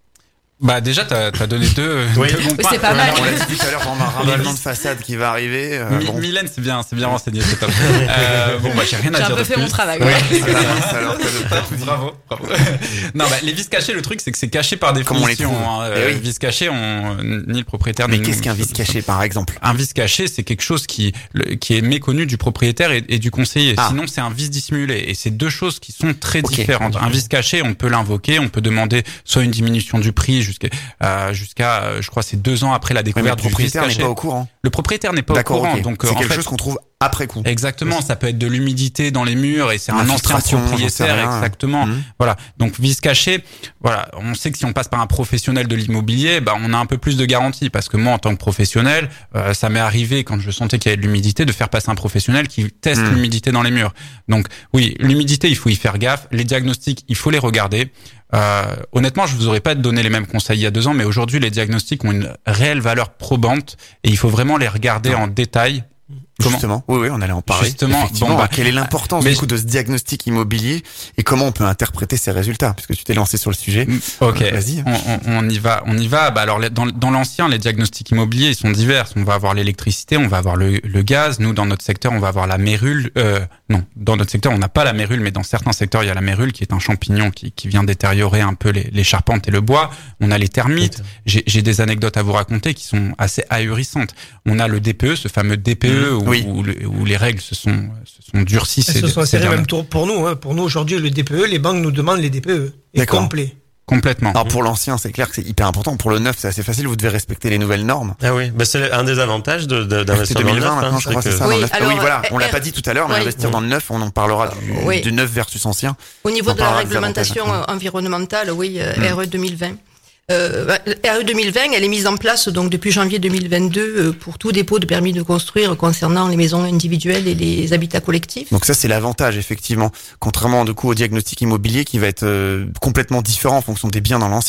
Bah déjà t'as t'as donné deux. Oui. deux bons oui, c'est pas mal. On l'a dit tout à l'heure, on a un ravalement de façade qui va arriver. Euh, Mi- bon. Mylène, c'est bien, c'est bien renseigné, c'est top. Euh, bon bah j'ai rien à j'ai dire. J'ai un peu de fait plus. mon travail. Ouais. Ouais. Alors, bravo, bravo. Non bah les vices cachés, le truc c'est que c'est caché par définition. Comment on les trouve hein, eh oui. euh, Vices cachés, on ni le propriétaire. Mais ni qu'est-ce nous, qu'un vice caché, par exemple? Un vice caché, c'est quelque chose qui le, qui est méconnu du propriétaire et, et du conseiller. Ah. Sinon, c'est un vice dissimulé. Et c'est deux choses qui sont très okay. différentes. Un vice caché, on peut l'invoquer, on peut demander soit une diminution du prix jusqu'à euh, jusqu'à, je crois, c'est deux ans après la découverte du vice caché. Le propriétaire n'est pas au courant. Le propriétaire n'est pas D'accord, au courant. Okay. Donc c'est en quelque fait, chose qu'on trouve après coup. Exactement. Ça peut être de l'humidité dans les murs et c'est un ancien propriétaire. Exactement. Mmh. Voilà. Donc vice caché. Voilà. On sait que si on passe par un professionnel de l'immobilier, bah on a un peu plus de garantie parce que moi, en tant que professionnel, euh, ça m'est arrivé quand je sentais qu'il y avait de l'humidité de faire passer un professionnel qui teste mmh. l'humidité dans les murs. Donc oui, l'humidité, il faut y faire gaffe. Les diagnostics, il faut les regarder. Euh, honnêtement, je vous aurais pas donné les mêmes conseils il y a deux ans, mais aujourd'hui, les diagnostics ont une réelle valeur probante et il faut vraiment les regarder non. en détail. Comment Justement, oui, oui, on allait en parler. Justement, bon, bah, quelle est l'importance du coup de ce diagnostic immobilier et comment on peut interpréter ces résultats, puisque tu t'es lancé sur le sujet. Ok, euh, vas-y. On, on, on y va, on y va. Bah alors, dans, dans l'ancien, les diagnostics immobiliers ils sont divers. On va avoir l'électricité, on va avoir le, le gaz. Nous, dans notre secteur, on va avoir la mérule. Euh, non, dans notre secteur, on n'a pas la mérule, mais dans certains secteurs, il y a la mérule qui est un champignon qui, qui vient détériorer un peu les, les charpentes et le bois. On a les termites. J'ai, j'ai des anecdotes à vous raconter qui sont assez ahurissantes. On a le D P E, ce fameux D P E mmh. où, oui. où, le, où les règles se sont, se sont durcies. Elles se sont serrées même pour nous. Hein. Pour nous, aujourd'hui, le D P E, les banques nous demandent les D P E. Et complet. Complètement. Alors pour l'ancien, c'est clair que c'est hyper important. Pour le neuf, c'est assez facile. Vous devez respecter les nouvelles normes. Ah oui, bah c'est un des avantages de, de d'investir dans le neuf. Maintenant, je crois que c'est ça. Oui, dans le neuf. alors, oui, voilà. On euh, l'a pas dit tout à l'heure, mais oui. investir dans le neuf, on en parlera du, oui. du neuf versus ancien. Au niveau de la réglementation environnementale, oui, mmh. R E deux mille vingt. Euh, R E deux mille vingt, elle est mise en place donc depuis janvier deux mille vingt-deux pour tout dépôt de permis de construire concernant les maisons individuelles et les habitats collectifs. Donc ça c'est l'avantage effectivement, contrairement du coup au diagnostic immobilier qui va être euh, complètement différent en fonction des biens dans l'ancien.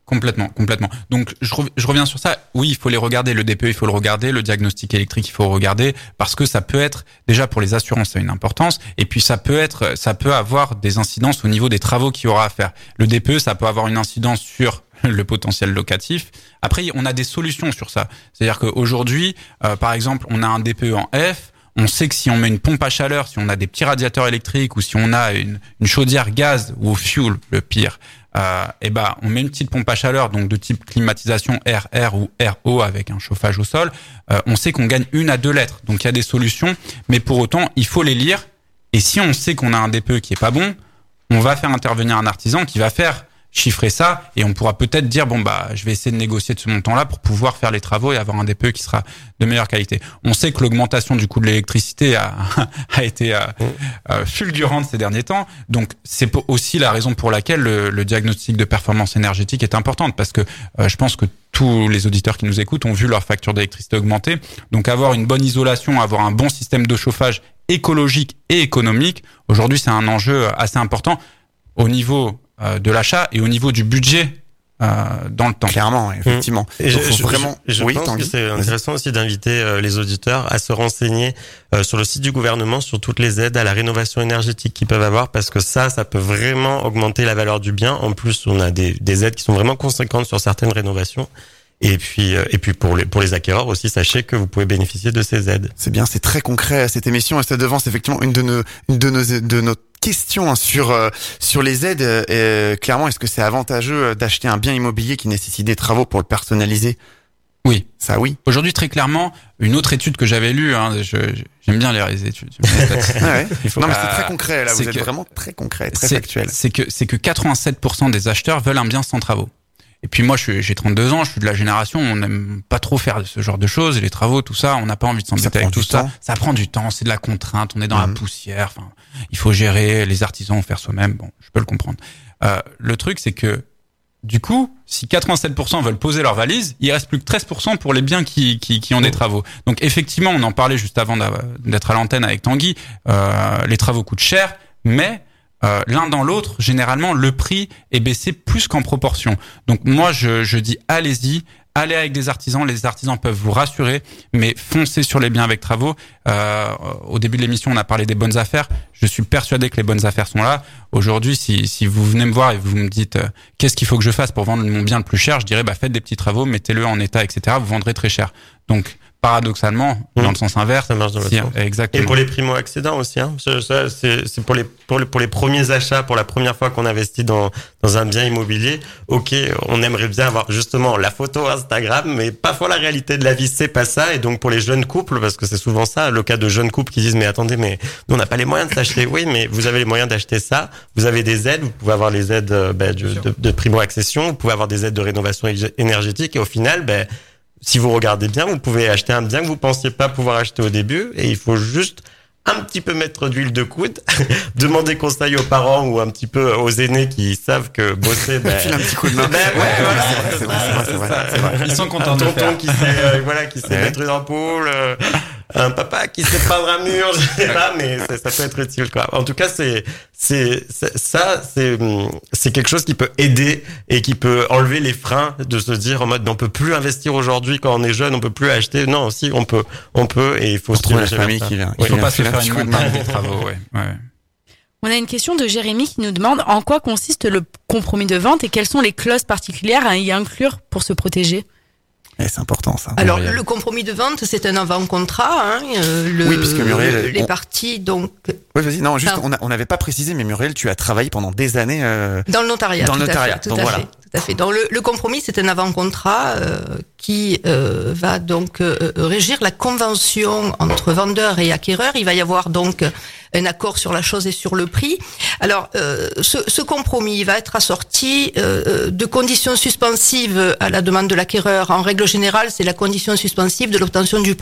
Complètement, complètement. Donc je, rev- je reviens sur ça. Oui, il faut les regarder. Le D P E, il faut le regarder. Le diagnostic électrique, il faut le regarder parce que ça peut être déjà pour les assurances, ça a une importance. Et puis ça peut être, ça peut avoir des incidences au niveau des travaux qu'il y aura à faire. Le D P E, ça peut avoir une incidence sur le potentiel locatif. Après, on a des solutions sur ça. C'est-à-dire qu'aujourd'hui, euh, par exemple, on a un D P E en F. On sait que si on met une pompe à chaleur, si on a des petits radiateurs électriques ou si on a une, une chaudière gaz ou au fuel, le pire, euh, et ben on met une petite pompe à chaleur donc de type climatisation R R ou R O avec un chauffage au sol. Euh, on sait qu'on gagne une à deux lettres. Donc il y a des solutions, mais pour autant il faut les lire. Et si on sait qu'on a un D P E qui est pas bon, on va faire intervenir un artisan qui va faire chiffrer ça et on pourra peut-être dire bon bah je vais essayer de négocier de ce montant-là pour pouvoir faire les travaux et avoir un D P E qui sera de meilleure qualité. On sait que l'augmentation du coût de l'électricité a, a été euh, euh, fulgurante ces derniers temps, donc c'est aussi la raison pour laquelle le, le diagnostic de performance énergétique est importante parce que euh, je pense que tous les auditeurs qui nous écoutent ont vu leur facture d'électricité augmenter, donc avoir une bonne isolation, avoir un bon système de chauffage écologique et économique, aujourd'hui c'est un enjeu assez important au niveau de l'achat et au niveau du budget euh, dans le temps. Clairement, effectivement. Et je, faut je, vraiment... je, je oui, pense Tanguy, que c'est intéressant aussi d'inviter euh, les auditeurs à se renseigner euh, sur le site du gouvernement sur toutes les aides à la rénovation énergétique qu'ils peuvent avoir parce que ça, ça peut vraiment augmenter la valeur du bien. En plus, on a des, des aides qui sont vraiment conséquentes sur certaines rénovations. Et puis, euh, et puis pour les pour les acquéreurs aussi, sachez que vous pouvez bénéficier de ces aides. C'est bien, c'est très concret cette émission et ça devance effectivement une de nos une de nos de nos questions hein, sur euh, sur les aides. Euh, clairement, est-ce que c'est avantageux d'acheter un bien immobilier qui nécessite des travaux pour le personnaliser? Oui, ça oui. Aujourd'hui, très clairement, une autre étude que j'avais lue, hein, je, j'aime bien lire les études. ouais. Il faut, non mais euh, c'est très concret là. Vous êtes que, vraiment très concret, très c'est, factuel. C'est que c'est que quatre-vingt-sept pour cent des acheteurs veulent un bien sans travaux. Et puis moi, je suis, j'ai trente-deux ans, je suis de la génération, on n'aime pas trop faire ce genre de choses, et les travaux, tout ça, on n'a pas envie de s'embêter avec tout ça. Ça prend du temps, c'est de la contrainte, on est dans mmh. la poussière, enfin, il faut gérer, les artisans faire soi-même, bon, je peux le comprendre. Euh, le truc, c'est que, du coup, si quatre-vingt-sept pour cent veulent poser leur valise, il reste plus que treize pour cent pour les biens qui, qui, qui ont des travaux. Donc effectivement, on en parlait juste avant d'être à l'antenne avec Tanguy, euh, les travaux coûtent cher, mais Euh, l'un dans l'autre, généralement, le prix est baissé plus qu'en proportion. Donc moi, je, je dis allez-y, allez avec des artisans. Les artisans peuvent vous rassurer, mais foncez sur les biens avec travaux. Euh, au début de l'émission, on a parlé des bonnes affaires. Je suis persuadé que les bonnes affaires sont là. Aujourd'hui, si, si vous venez me voir et vous me dites euh, qu'est-ce qu'il faut que je fasse pour vendre mon bien le plus cher, je dirais bah faites des petits travaux, mettez-le en état, et cetera. Vous vendrez très cher. Donc paradoxalement, mmh. dans le sens inverse, ça marche dans le si, sens. Exactement. Et pour les primo-accédants aussi, hein. Ça, c'est, c'est pour les, pour les, pour les premiers achats, pour la première fois qu'on investit dans, dans un bien immobilier. Ok, on aimerait bien avoir justement la photo Instagram, mais parfois la réalité de la vie, c'est pas ça. Et donc pour les jeunes couples, parce que c'est souvent ça, le cas de jeunes couples qui disent, mais attendez, mais nous, on n'a pas les moyens de s'acheter. Oui, mais vous avez les moyens d'acheter ça. Vous avez des aides. Vous pouvez avoir les aides, ben, de, de, de primo-accession. Vous pouvez avoir des aides de rénovation énergétique. Et au final, ben, si vous regardez bien, vous pouvez acheter un bien que vous pensiez pas pouvoir acheter au début et il faut juste un petit peu mettre d'huile de coude, demander conseil aux parents ou un petit peu aux aînés qui savent que bosser, ben, un petit coup de main. Ben, ouais, voilà. C'est vrai, c'est vrai, c'est vrai, c'est vrai. Ils sont contents un de le tonton faire. qui sait, euh, voilà, qui sait Ouais. mettre une ampoule, euh, un papa qui sait peindre un mur, je sais pas, mais ça, ça peut être utile, quoi. En tout cas, c'est, c'est, c'est ça, c'est, c'est quelque chose qui peut aider et qui peut enlever les freins de se dire en mode, on peut plus investir aujourd'hui quand on est jeune, on peut plus acheter. Non, si, on peut, on peut et il faut se trouver la diriger famille vers ça. qui vient. Il Oui, faut pas il se a faire fait une un petit coup de montagne main. des travaux, ouais. ouais. On a une question de Jérémy qui nous demande en quoi consiste le compromis de vente et quelles sont les clauses particulières à y inclure pour se protéger. Et c'est important ça. Alors, Muriel. le compromis de vente, c'est un avant-contrat. Hein, euh, le, Oui, puisque Muriel, les on- parties, donc, Oui, vas-y. Non, juste, Ah. on a- on n'avait pas précisé, mais Muriel, tu as travaillé pendant des années. Euh... dans le notariat. Dans le tout à notariat, fait, tout donc à voilà. fait, tout à fait. Donc, le, le compromis, c'est un avant-contrat euh, qui euh, va donc euh, régir la convention entre vendeur et acquéreur. Il va y avoir donc un accord sur la chose et sur le prix. Alors, euh, ce, ce compromis va être assorti euh, de conditions suspensives à la demande de l'acquéreur. En règle générale, c'est la condition suspensive de l'obtention du prêt.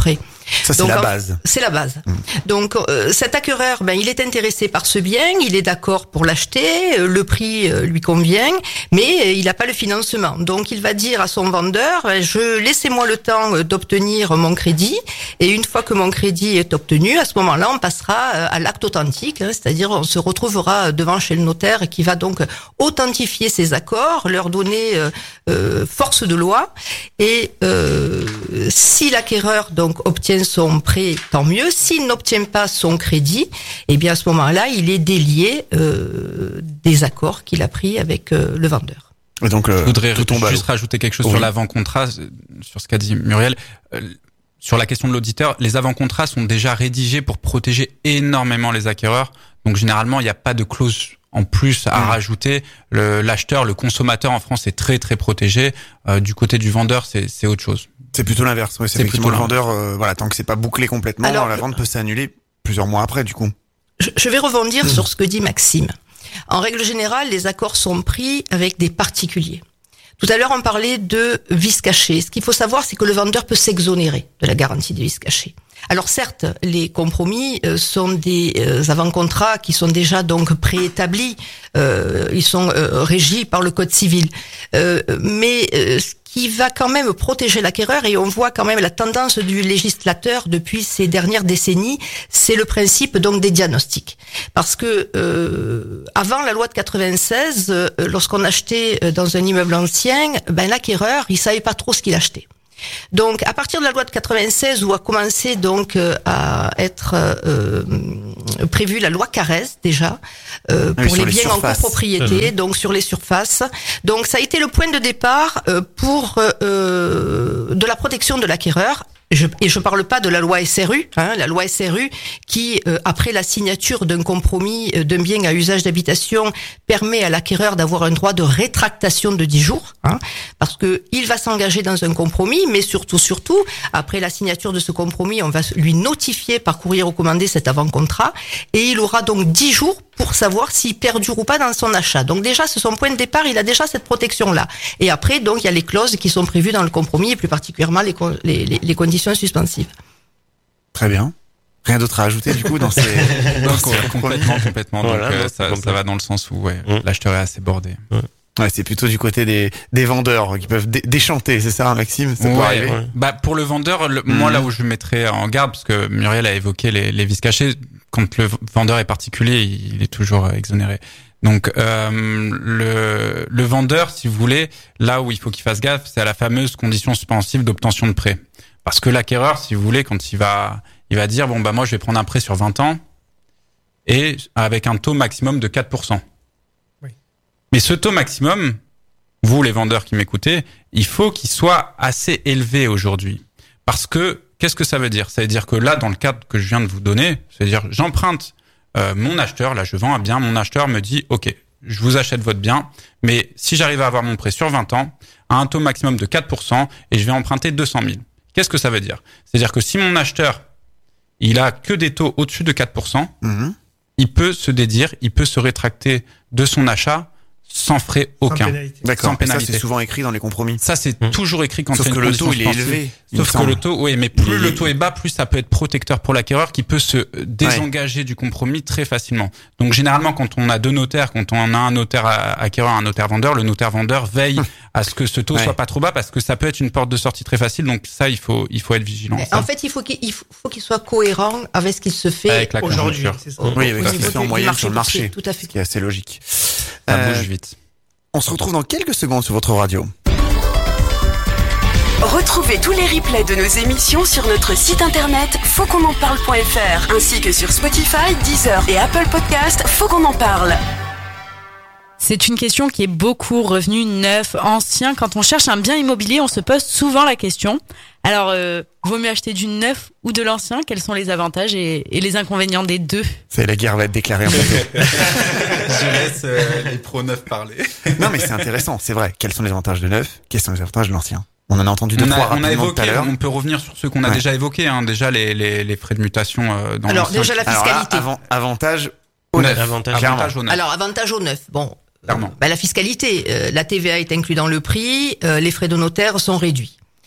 Ça, c'est Donc, la en- base. C'est la base. Mmh. Donc euh, cet acquéreur, ben il est intéressé par ce bien, il est d'accord pour l'acheter, euh, le prix euh, lui convient, mais euh, il n'a pas le financement. Donc il va dire à son vendeur, euh, je laissez-moi le temps euh, d'obtenir mon crédit, et une fois que mon crédit est obtenu, à ce moment-là, on passera euh, à l'acte authentique, hein, c'est-à-dire on se retrouvera devant chez le notaire qui va donc authentifier ces accords, leur donner euh, euh, force de loi, et euh, si l'acquéreur donc obtient son prêt, tant mieux. S'il n'obtient pas son crédit, eh bien à ce moment-là, il est délié euh, des accords qu'il a pris avec euh, le vendeur. Et donc, euh, Je voudrais tout tombe à juste l'eau. rajouter quelque chose Oui. sur l'avant-contrat, euh, sur ce qu'a dit Muriel. Euh, Sur la question de l'auditeur, les avant-contrats sont déjà rédigés pour protéger énormément les acquéreurs. Donc généralement, il n'y a pas de clause en plus à Mmh. rajouter. Le, l'acheteur, le consommateur en France est très très protégé. Euh, du côté du vendeur, c'est, c'est autre chose. C'est plutôt l'inverse. Oui, c'est C'est effectivement le plutôt vendeur. Euh, voilà, tant que c'est pas bouclé complètement, Alors, la vente peut s'annuler plusieurs mois après, du coup. Je, je vais rebondir sur ce que dit Maxime. En règle générale, les accords sont pris avec des particuliers. Tout à l'heure, on parlait de vice caché. Ce qu'il faut savoir, c'est que le vendeur peut s'exonérer de la garantie de vice caché. Alors certes, les compromis euh, sont des euh, avant-contrats qui sont déjà donc préétablis. Euh, ils sont euh, régis par le Code civil. Euh, mais euh, ce qui va quand même protéger l'acquéreur, et on voit quand même la tendance du législateur depuis ces dernières décennies, c'est le principe donc des diagnostics. Parce que euh, avant la loi de quatre-vingt-seize, euh, lorsqu'on achetait dans un immeuble ancien, ben l'acquéreur, il savait pas trop ce qu'il achetait. Donc, à partir de la loi de quatre-vingt-seize, où a commencé donc euh, à être euh, prévue la loi Carrez déjà euh, Oui, pour sur les les biens en surfaces. copropriété, donc sur les surfaces. Donc, ça a été le point de départ euh, pour euh, de la protection de l'acquéreur. Je, et je parle pas de la loi S R U, hein, la loi S R U qui, euh, après la signature d'un compromis euh, d'un bien à usage d'habitation, permet à l'acquéreur d'avoir un droit de rétractation de dix jours, hein, parce que il va s'engager dans un compromis, mais surtout, surtout, après la signature de ce compromis, on va lui notifier par courrier recommandé cet avant-contrat, et il aura donc dix jours pour savoir s'il perdure ou pas dans son achat. Donc déjà, c'est son point de départ, il a déjà cette protection-là. Et après, donc, il y a les clauses qui sont prévues dans le compromis, et plus particulièrement les, con- les, les, les conditions suspensives. Très bien. Rien d'autre à ajouter, du coup, dans ces, dans Donc, ces ouais, compromis. complètement, complètement. Voilà, Donc euh, non, ça, complètement. ça va dans le sens où ouais, Mm. l'acheteur est assez bordé. Ouais, c'est plutôt du côté des, des vendeurs qui peuvent dé- déchanter, c'est ça, Maxime? Ça peut Ouais, arriver. ouais. Bah pour le vendeur, le- moi Mhm. là où je mettrais en garde, parce que Muriel a évoqué les, les vices cachés, quand le vendeur est particulier, il est toujours euh, exonéré. Donc euh, le, le vendeur, si vous voulez, là où il faut qu'il fasse gaffe, c'est à la fameuse condition suspensive d'obtention de prêt. Parce que l'acquéreur, si vous voulez, quand il va, il va dire bon bah moi je vais prendre un prêt sur vingt ans et avec un taux maximum de quatre pour cent. Oui. Mais ce taux maximum, vous les vendeurs qui m'écoutez, il faut qu'il soit assez élevé aujourd'hui. Parce que, qu'est-ce que ça veut dire? Ça veut dire que là, dans le cadre que je viens de vous donner, c'est-à-dire j'emprunte euh, mon acheteur, là je vends un bien, mon acheteur me dit, ok, je vous achète votre bien, mais si j'arrive à avoir mon prêt sur vingt ans, à un taux maximum de quatre pour cent, et je vais emprunter deux cent mille. Qu'est-ce que ça veut dire? C'est-à-dire que si mon acheteur, il a que des taux au-dessus de quatre pour cent, Mhm. il peut se dédire, il peut se rétracter de son achat sans frais aucun. Sans pénalité. D'accord. Sans Et ça, pénalité. c'est souvent écrit dans les compromis. Ça, c'est Mm. toujours écrit quand Sauf il y a que une le taux, condition il est suspensive. élevé. il me Sauf que semble. le taux, oui, mais plus Il est- le taux est bas, plus ça peut être protecteur pour l'acquéreur qui peut se désengager du compromis très facilement. Donc, généralement, quand on a deux notaires, quand on a un notaire acquéreur, un notaire vendeur, le notaire vendeur veille à ce que ce taux Ouais. soit pas trop bas parce que ça peut être une porte de sortie très facile. Donc, ça, il faut, il faut être vigilant. Mais Ça. en fait, il faut qu'il il faut, faut qu'il soit cohérent avec ce qu'il se fait Avec la Aujourd'hui, conjoncture. c'est ça. au- Oui, au avec ce qui niveau se fait en du- du moyenne sur le boursier, marché. Tout à fait. Ce qui est assez logique. Ça Euh, bouge vite. on se retrouve dans quelques secondes sur votre radio. Retrouvez tous les replays de nos émissions sur notre site internet faut qu'on en parle point f r ainsi que sur Spotify, Deezer et Apple Podcast. Faut qu'on en parle. C'est une question qui est beaucoup revenue, neuf, ancien. Quand on cherche un bien immobilier, on se pose souvent la question. Alors, euh, vaut mieux acheter du neuf ou de l'ancien? Quels sont les avantages et, et les inconvénients des deux? C'est la guerre va être déclarée en fait. Je laisse euh, les pro neufs parler. Non, mais c'est intéressant, c'est vrai. Quels sont les avantages de neuf? Quels sont les avantages de l'ancien? On en a entendu deux, On trois a, on a rapidement tout à évoqué, l'heure. on peut revenir sur ceux qu'on a Ouais. déjà évoqués, hein, déjà les, les, les frais de mutation euh, dans Alors, l'ancien. déjà la Alors là, fiscalité. avant, avantage au Au neuf. neuf. Avantage. Avantage au neuf. Alors, avantage au neuf. Bon, Clairement. bah, la fiscalité, euh, la T V A est inclue dans le prix, euh, les frais de notaire sont réduits.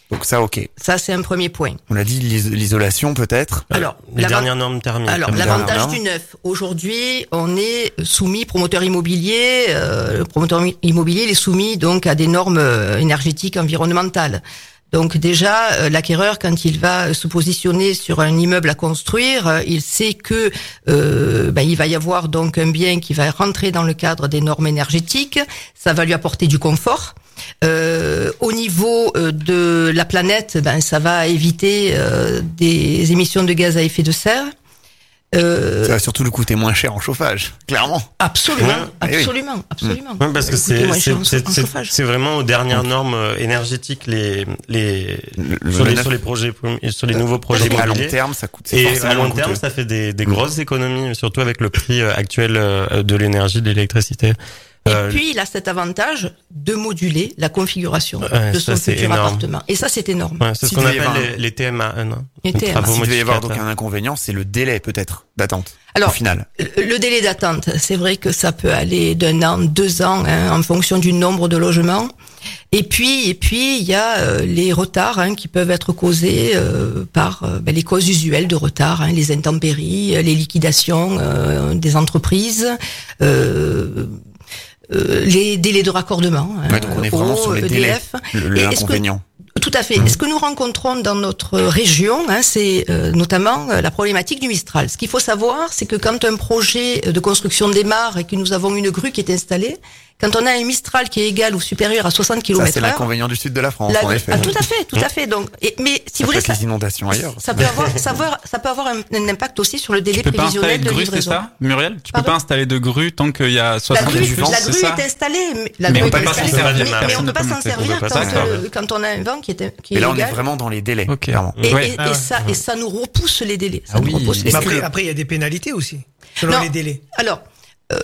Donc ça, ok. Ça, c'est un premier point. On a dit l'is- l'isolation peut-être. Alors, les l'avant- dernières normes thermiques. Alors, comme l'avantage dernière. du neuf, aujourd'hui, on est soumis, promoteur immobilier, euh, le promoteur immobilier il est soumis donc à des normes euh, énergétiques environnementales. Donc déjà, euh, l'acquéreur, quand il va se positionner sur un immeuble à construire, euh, il sait que euh, ben, il va y avoir donc un bien qui va rentrer dans le cadre des normes énergétiques. Ça va lui apporter du confort. Euh, au niveau euh, de la planète, ben, ça va éviter euh, des émissions de gaz à effet de serre. Euh, Ça va surtout nous coûter moins cher en chauffage, clairement. absolument, Ouais. Eh oui. absolument, absolument. Ouais, parce que Ça va coûter c'est moins cher en c'est chau- en c'est chauffage. c'est vraiment aux dernières normes euh, énergétiques les les Le- le sur les neuf, sur les projets sur les nouveaux projets à long immobiliers. terme, ça coûte. c'est Et forcément à long moins terme, coûteux. ça fait des, des grosses économies, surtout avec le prix euh, actuel euh, de l'énergie, de l'électricité. Et Euh, puis, il a cet avantage de moduler la configuration Ouais, de ça, son c'est futur énorme. appartement. Et ça, c'est énorme. ouais, c'est ce Si qu'on devait y appelle avoir les, les T M A N. hein. Les T M A. Travaux S'il devait y avoir donc modificateurs. un inconvénient, c'est le délai peut-être d'attente. au Alors, final. le délai d'attente, c'est vrai que ça peut aller d'un an, deux ans, hein, en fonction du nombre de logements. Et puis, et puis, il y a euh, les retards hein, qui peuvent être causés euh, par euh, ben, les causes usuelles de retard, hein, les intempéries, euh, les liquidations euh, des entreprises, euh, euh, les délais de raccordement. Hein, Ouais, donc on est vraiment au sur les E D F. délais, le- Et est-ce que- l'inconvénient. Tout à fait. Et ce que nous rencontrons dans notre région, hein, c'est euh, notamment euh, la problématique du Mistral. Ce qu'il faut savoir, c'est que quand un projet de construction démarre et que nous avons une grue qui est installée, quand on a un Mistral qui est égal ou supérieur à soixante Ça, kilomètres c'est heure, l'inconvénient du sud de la France, la- en effet. ah, tout à fait, tout à fait. Donc, et, mais si Ça vous peut voulez, être ça, les inondations ailleurs. ça peut avoir, ça peut avoir, ça peut avoir un, un impact aussi sur le délai Tu peux pas installer prévisionnel de de grue, c'est livraison. ça, Muriel? Tu peux Pardon pas installer de grue tant qu'il y a La soixante grue, plus, la c'est grue ça? est installée, mais, la Mais grue on peut est pas installée, s'en servir, mais- personne mais on ne peut pas peut s'en monter, on servir peut quand, pas s'en euh, servir. quand on a un vent qui est, qui est Et là, on est égal. vraiment dans les délais, Ok. clairement. Et, Ouais. et- Ah et ouais. ça, et ça nous repousse les délais. Ça Ah nous oui. repousse les Mais Est-ce délais. après, après, il y a des pénalités aussi, selon Non. les délais. Alors, euh,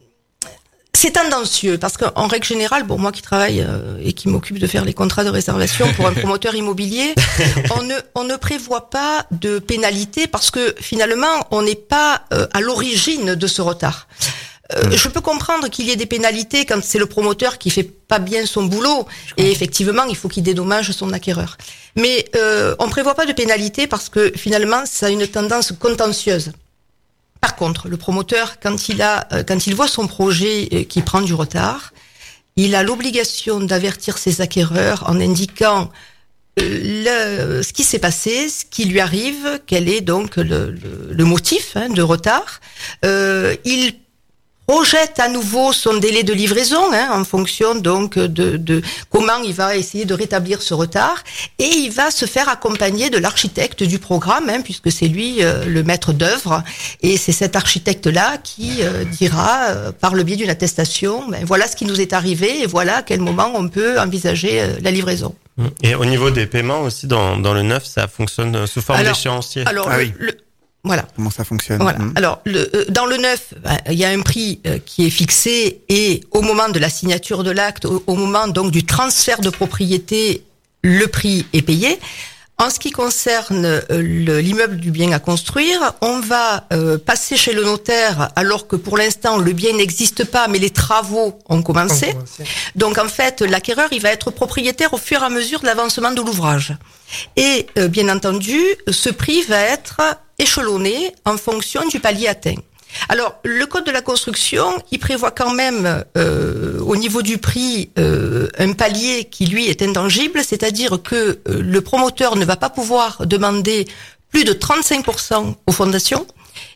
c'est tendancieux parce qu'en règle générale, bon, moi qui travaille euh, et qui m'occupe de faire les contrats de réservation pour un promoteur immobilier, on ne on ne prévoit pas de pénalité parce que finalement, on n'est pas euh, à l'origine de ce retard. Euh, je peux comprendre qu'il y ait des pénalités quand c'est le promoteur qui fait pas bien son boulot et effectivement il faut qu'il dédommage son acquéreur. Mais euh, on prévoit pas de pénalité parce que finalement ça a une tendance contentieuse. Par contre, le promoteur, quand il a, euh, quand il voit son projet euh, qui prend du retard, il a l'obligation d'avertir ses acquéreurs en indiquant euh, le, ce qui s'est passé, ce qui lui arrive, quel est donc le, le, le motif hein, de retard. Euh, il projette à nouveau son délai de livraison hein, en fonction donc de, de comment il va essayer de rétablir ce retard et il va se faire accompagner de l'architecte du programme hein, puisque c'est lui euh, le maître d'œuvre et c'est cet architecte là qui euh, dira euh, par le biais d'une attestation ben, voilà ce qui nous est arrivé et voilà à quel moment on peut envisager euh, la livraison. Et au niveau des paiements aussi, dans, dans le neuf, ça fonctionne sous forme Alors- d'échéancier. Alors Ah le- oui. le- voilà. Comment ça fonctionne Voilà. Hmm. Alors, le, euh, dans le neuf, ben, il y a un prix euh, qui est fixé et au moment de la signature de l'acte, au, au moment donc du transfert de propriété, le prix est payé. En ce qui concerne euh, le- l'immeuble du bien à construire, on va euh, passer chez le notaire alors que pour l'instant le bien n'existe pas, mais les travaux ont commencé. Donc en fait, l'acquéreur, il va être propriétaire au fur et à mesure de l'avancement de l'ouvrage. Et euh, bien entendu, ce prix va être échelonné en fonction du palier atteint. Alors, le code de la construction, il prévoit quand même, euh, au niveau du prix, euh, un palier qui, lui, est intangible, c'est-à-dire que euh, le promoteur ne va pas pouvoir demander plus de trente-cinq pour cent aux fondations.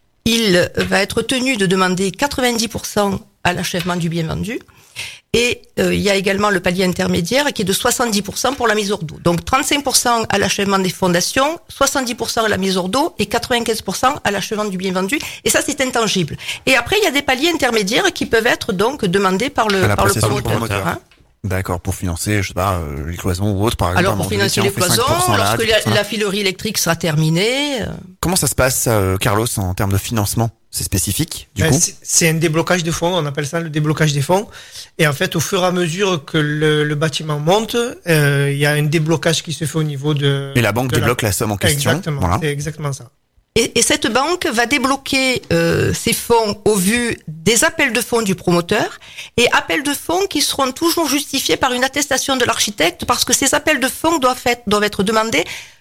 Il va être tenu de demander quatre-vingt-dix pour cent à l'achèvement du bien vendu. Et euh, il y a également le palier intermédiaire qui est de soixante-dix pour cent pour la mise hors d'eau. Donc trente-cinq pour cent à l'achèvement des fondations, soixante-dix pour cent à la mise hors d'eau et quatre-vingt-quinze pour cent à l'achèvement du bien vendu. Et ça, c'est intangible. Et après, il y a des paliers intermédiaires qui peuvent être donc demandés par le, À la par le possession du promoteur. promoteur. hein. D'accord, pour financer, je sais pas, euh, les cloisons ou autres, par exemple. Alors pour on financer dit, les tiens, on fait cloisons, cinq pour cent là, lorsque dix la, pour cent là. la filerie électrique sera terminée. euh, Comment ça se passe, euh, Carlos, en termes de financement? C'est spécifique, du Ben, coup? c'est- c'est un déblocage de fonds, on appelle ça le déblocage des fonds. Et en fait, au fur et à mesure que le, le bâtiment monte, euh, il y a un déblocage qui se fait au niveau de... Et la banque de la- débloque la somme en question. Exactement, Voilà. c'est exactement ça. Et, et cette banque va débloquer euh, ces fonds au vu des appels de fonds du promoteur et appels de fonds qui seront toujours justifiés par une attestation de l'architecte parce que ces appels de fonds doivent être, doivent être demandés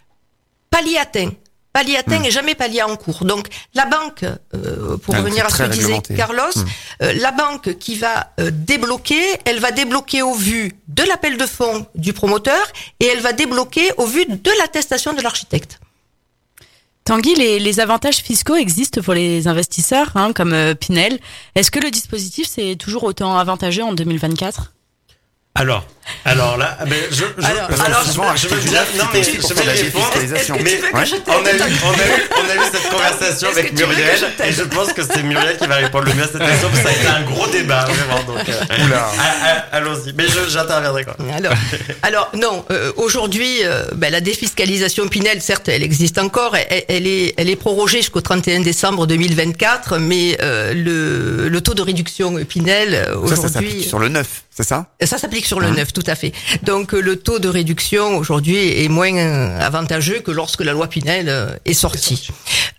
palier atteint. Palier atteint mmh. et jamais palier en cours. Donc la banque, euh, pour ah, revenir à ce que disait Carlos, mmh. euh, la banque qui va euh, débloquer, elle va débloquer au vu de l'appel de fonds du promoteur et elle va débloquer au vu de l'attestation de l'architecte. Tanguy, les, les avantages fiscaux existent pour les investisseurs, hein, comme euh, Pinel. Est-ce que le dispositif c'est toujours autant avantageux en deux mille vingt-quatre ? Alors, alors là, ben je, je, alors, je, alors, je, je, je veux bien, non mais je vais répondre. Mais on a eu, on a eu, on a eu cette conversation avec Muriel et je pense que c'est Muriel qui va répondre le mieux à cette question parce que ça a été un gros débat vraiment. Donc, euh, Oula. Allons-y. Mais je, j'interviendrai quoi. Alors, alors non. Euh, aujourd'hui, euh, ben, la défiscalisation Pinel, certes, elle existe encore. Elle, elle est, elle est prorogée jusqu'au trente et un décembre deux mille vingt-quatre, mais euh, le, le taux de réduction Pinel aujourd'hui. Ça, ça s'applique sur le neuf. C'est ça ? Ça s'applique sur le neuf, tout à fait. Donc le taux de réduction aujourd'hui est moins avantageux que lorsque la loi Pinel est sortie.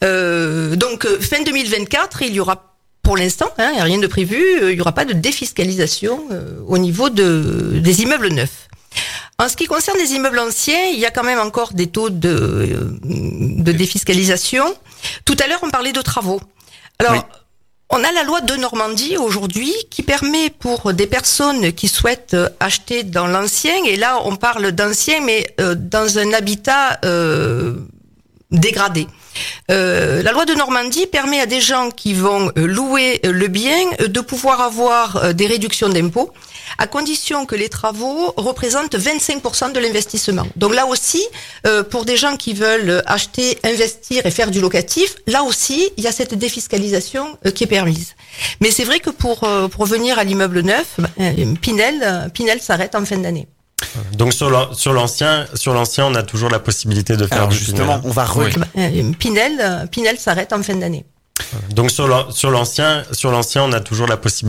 Euh, donc fin deux mille vingt-quatre, il y aura pour l'instant, hein, il n'y a rien de prévu, il n'y aura pas de défiscalisation euh, au niveau de, des immeubles neufs. En ce qui concerne les immeubles anciens, il y a quand même encore des taux de, de défiscalisation. Tout à l'heure, on parlait de travaux. Alors, oui. On a la loi de Normandie aujourd'hui qui permet pour des personnes qui souhaitent acheter dans l'ancien, et là on parle d'ancien mais euh, dans un habitat euh, dégradé. Euh, la loi de Normandie permet à des gens qui vont louer le bien de pouvoir avoir des réductions d'impôts à condition que les travaux représentent vingt-cinq pour cent de l'investissement. Donc là aussi, euh, pour des gens qui veulent acheter, investir et faire du locatif, là aussi, il y a cette défiscalisation euh, qui est permise. Mais c'est vrai que pour, euh, pour revenir à l'immeuble neuf, euh, Pinel, Pinel s'arrête en fin d'année. Donc sur le, sur l'ancien, sur l'ancien, on a toujours la possibilité de faire Alors du justement, Pinel. on va re... euh, Pinel, Pinel s'arrête en fin d'année. Donc sur le, sur l'ancien, sur l'ancien, on a toujours la possibilité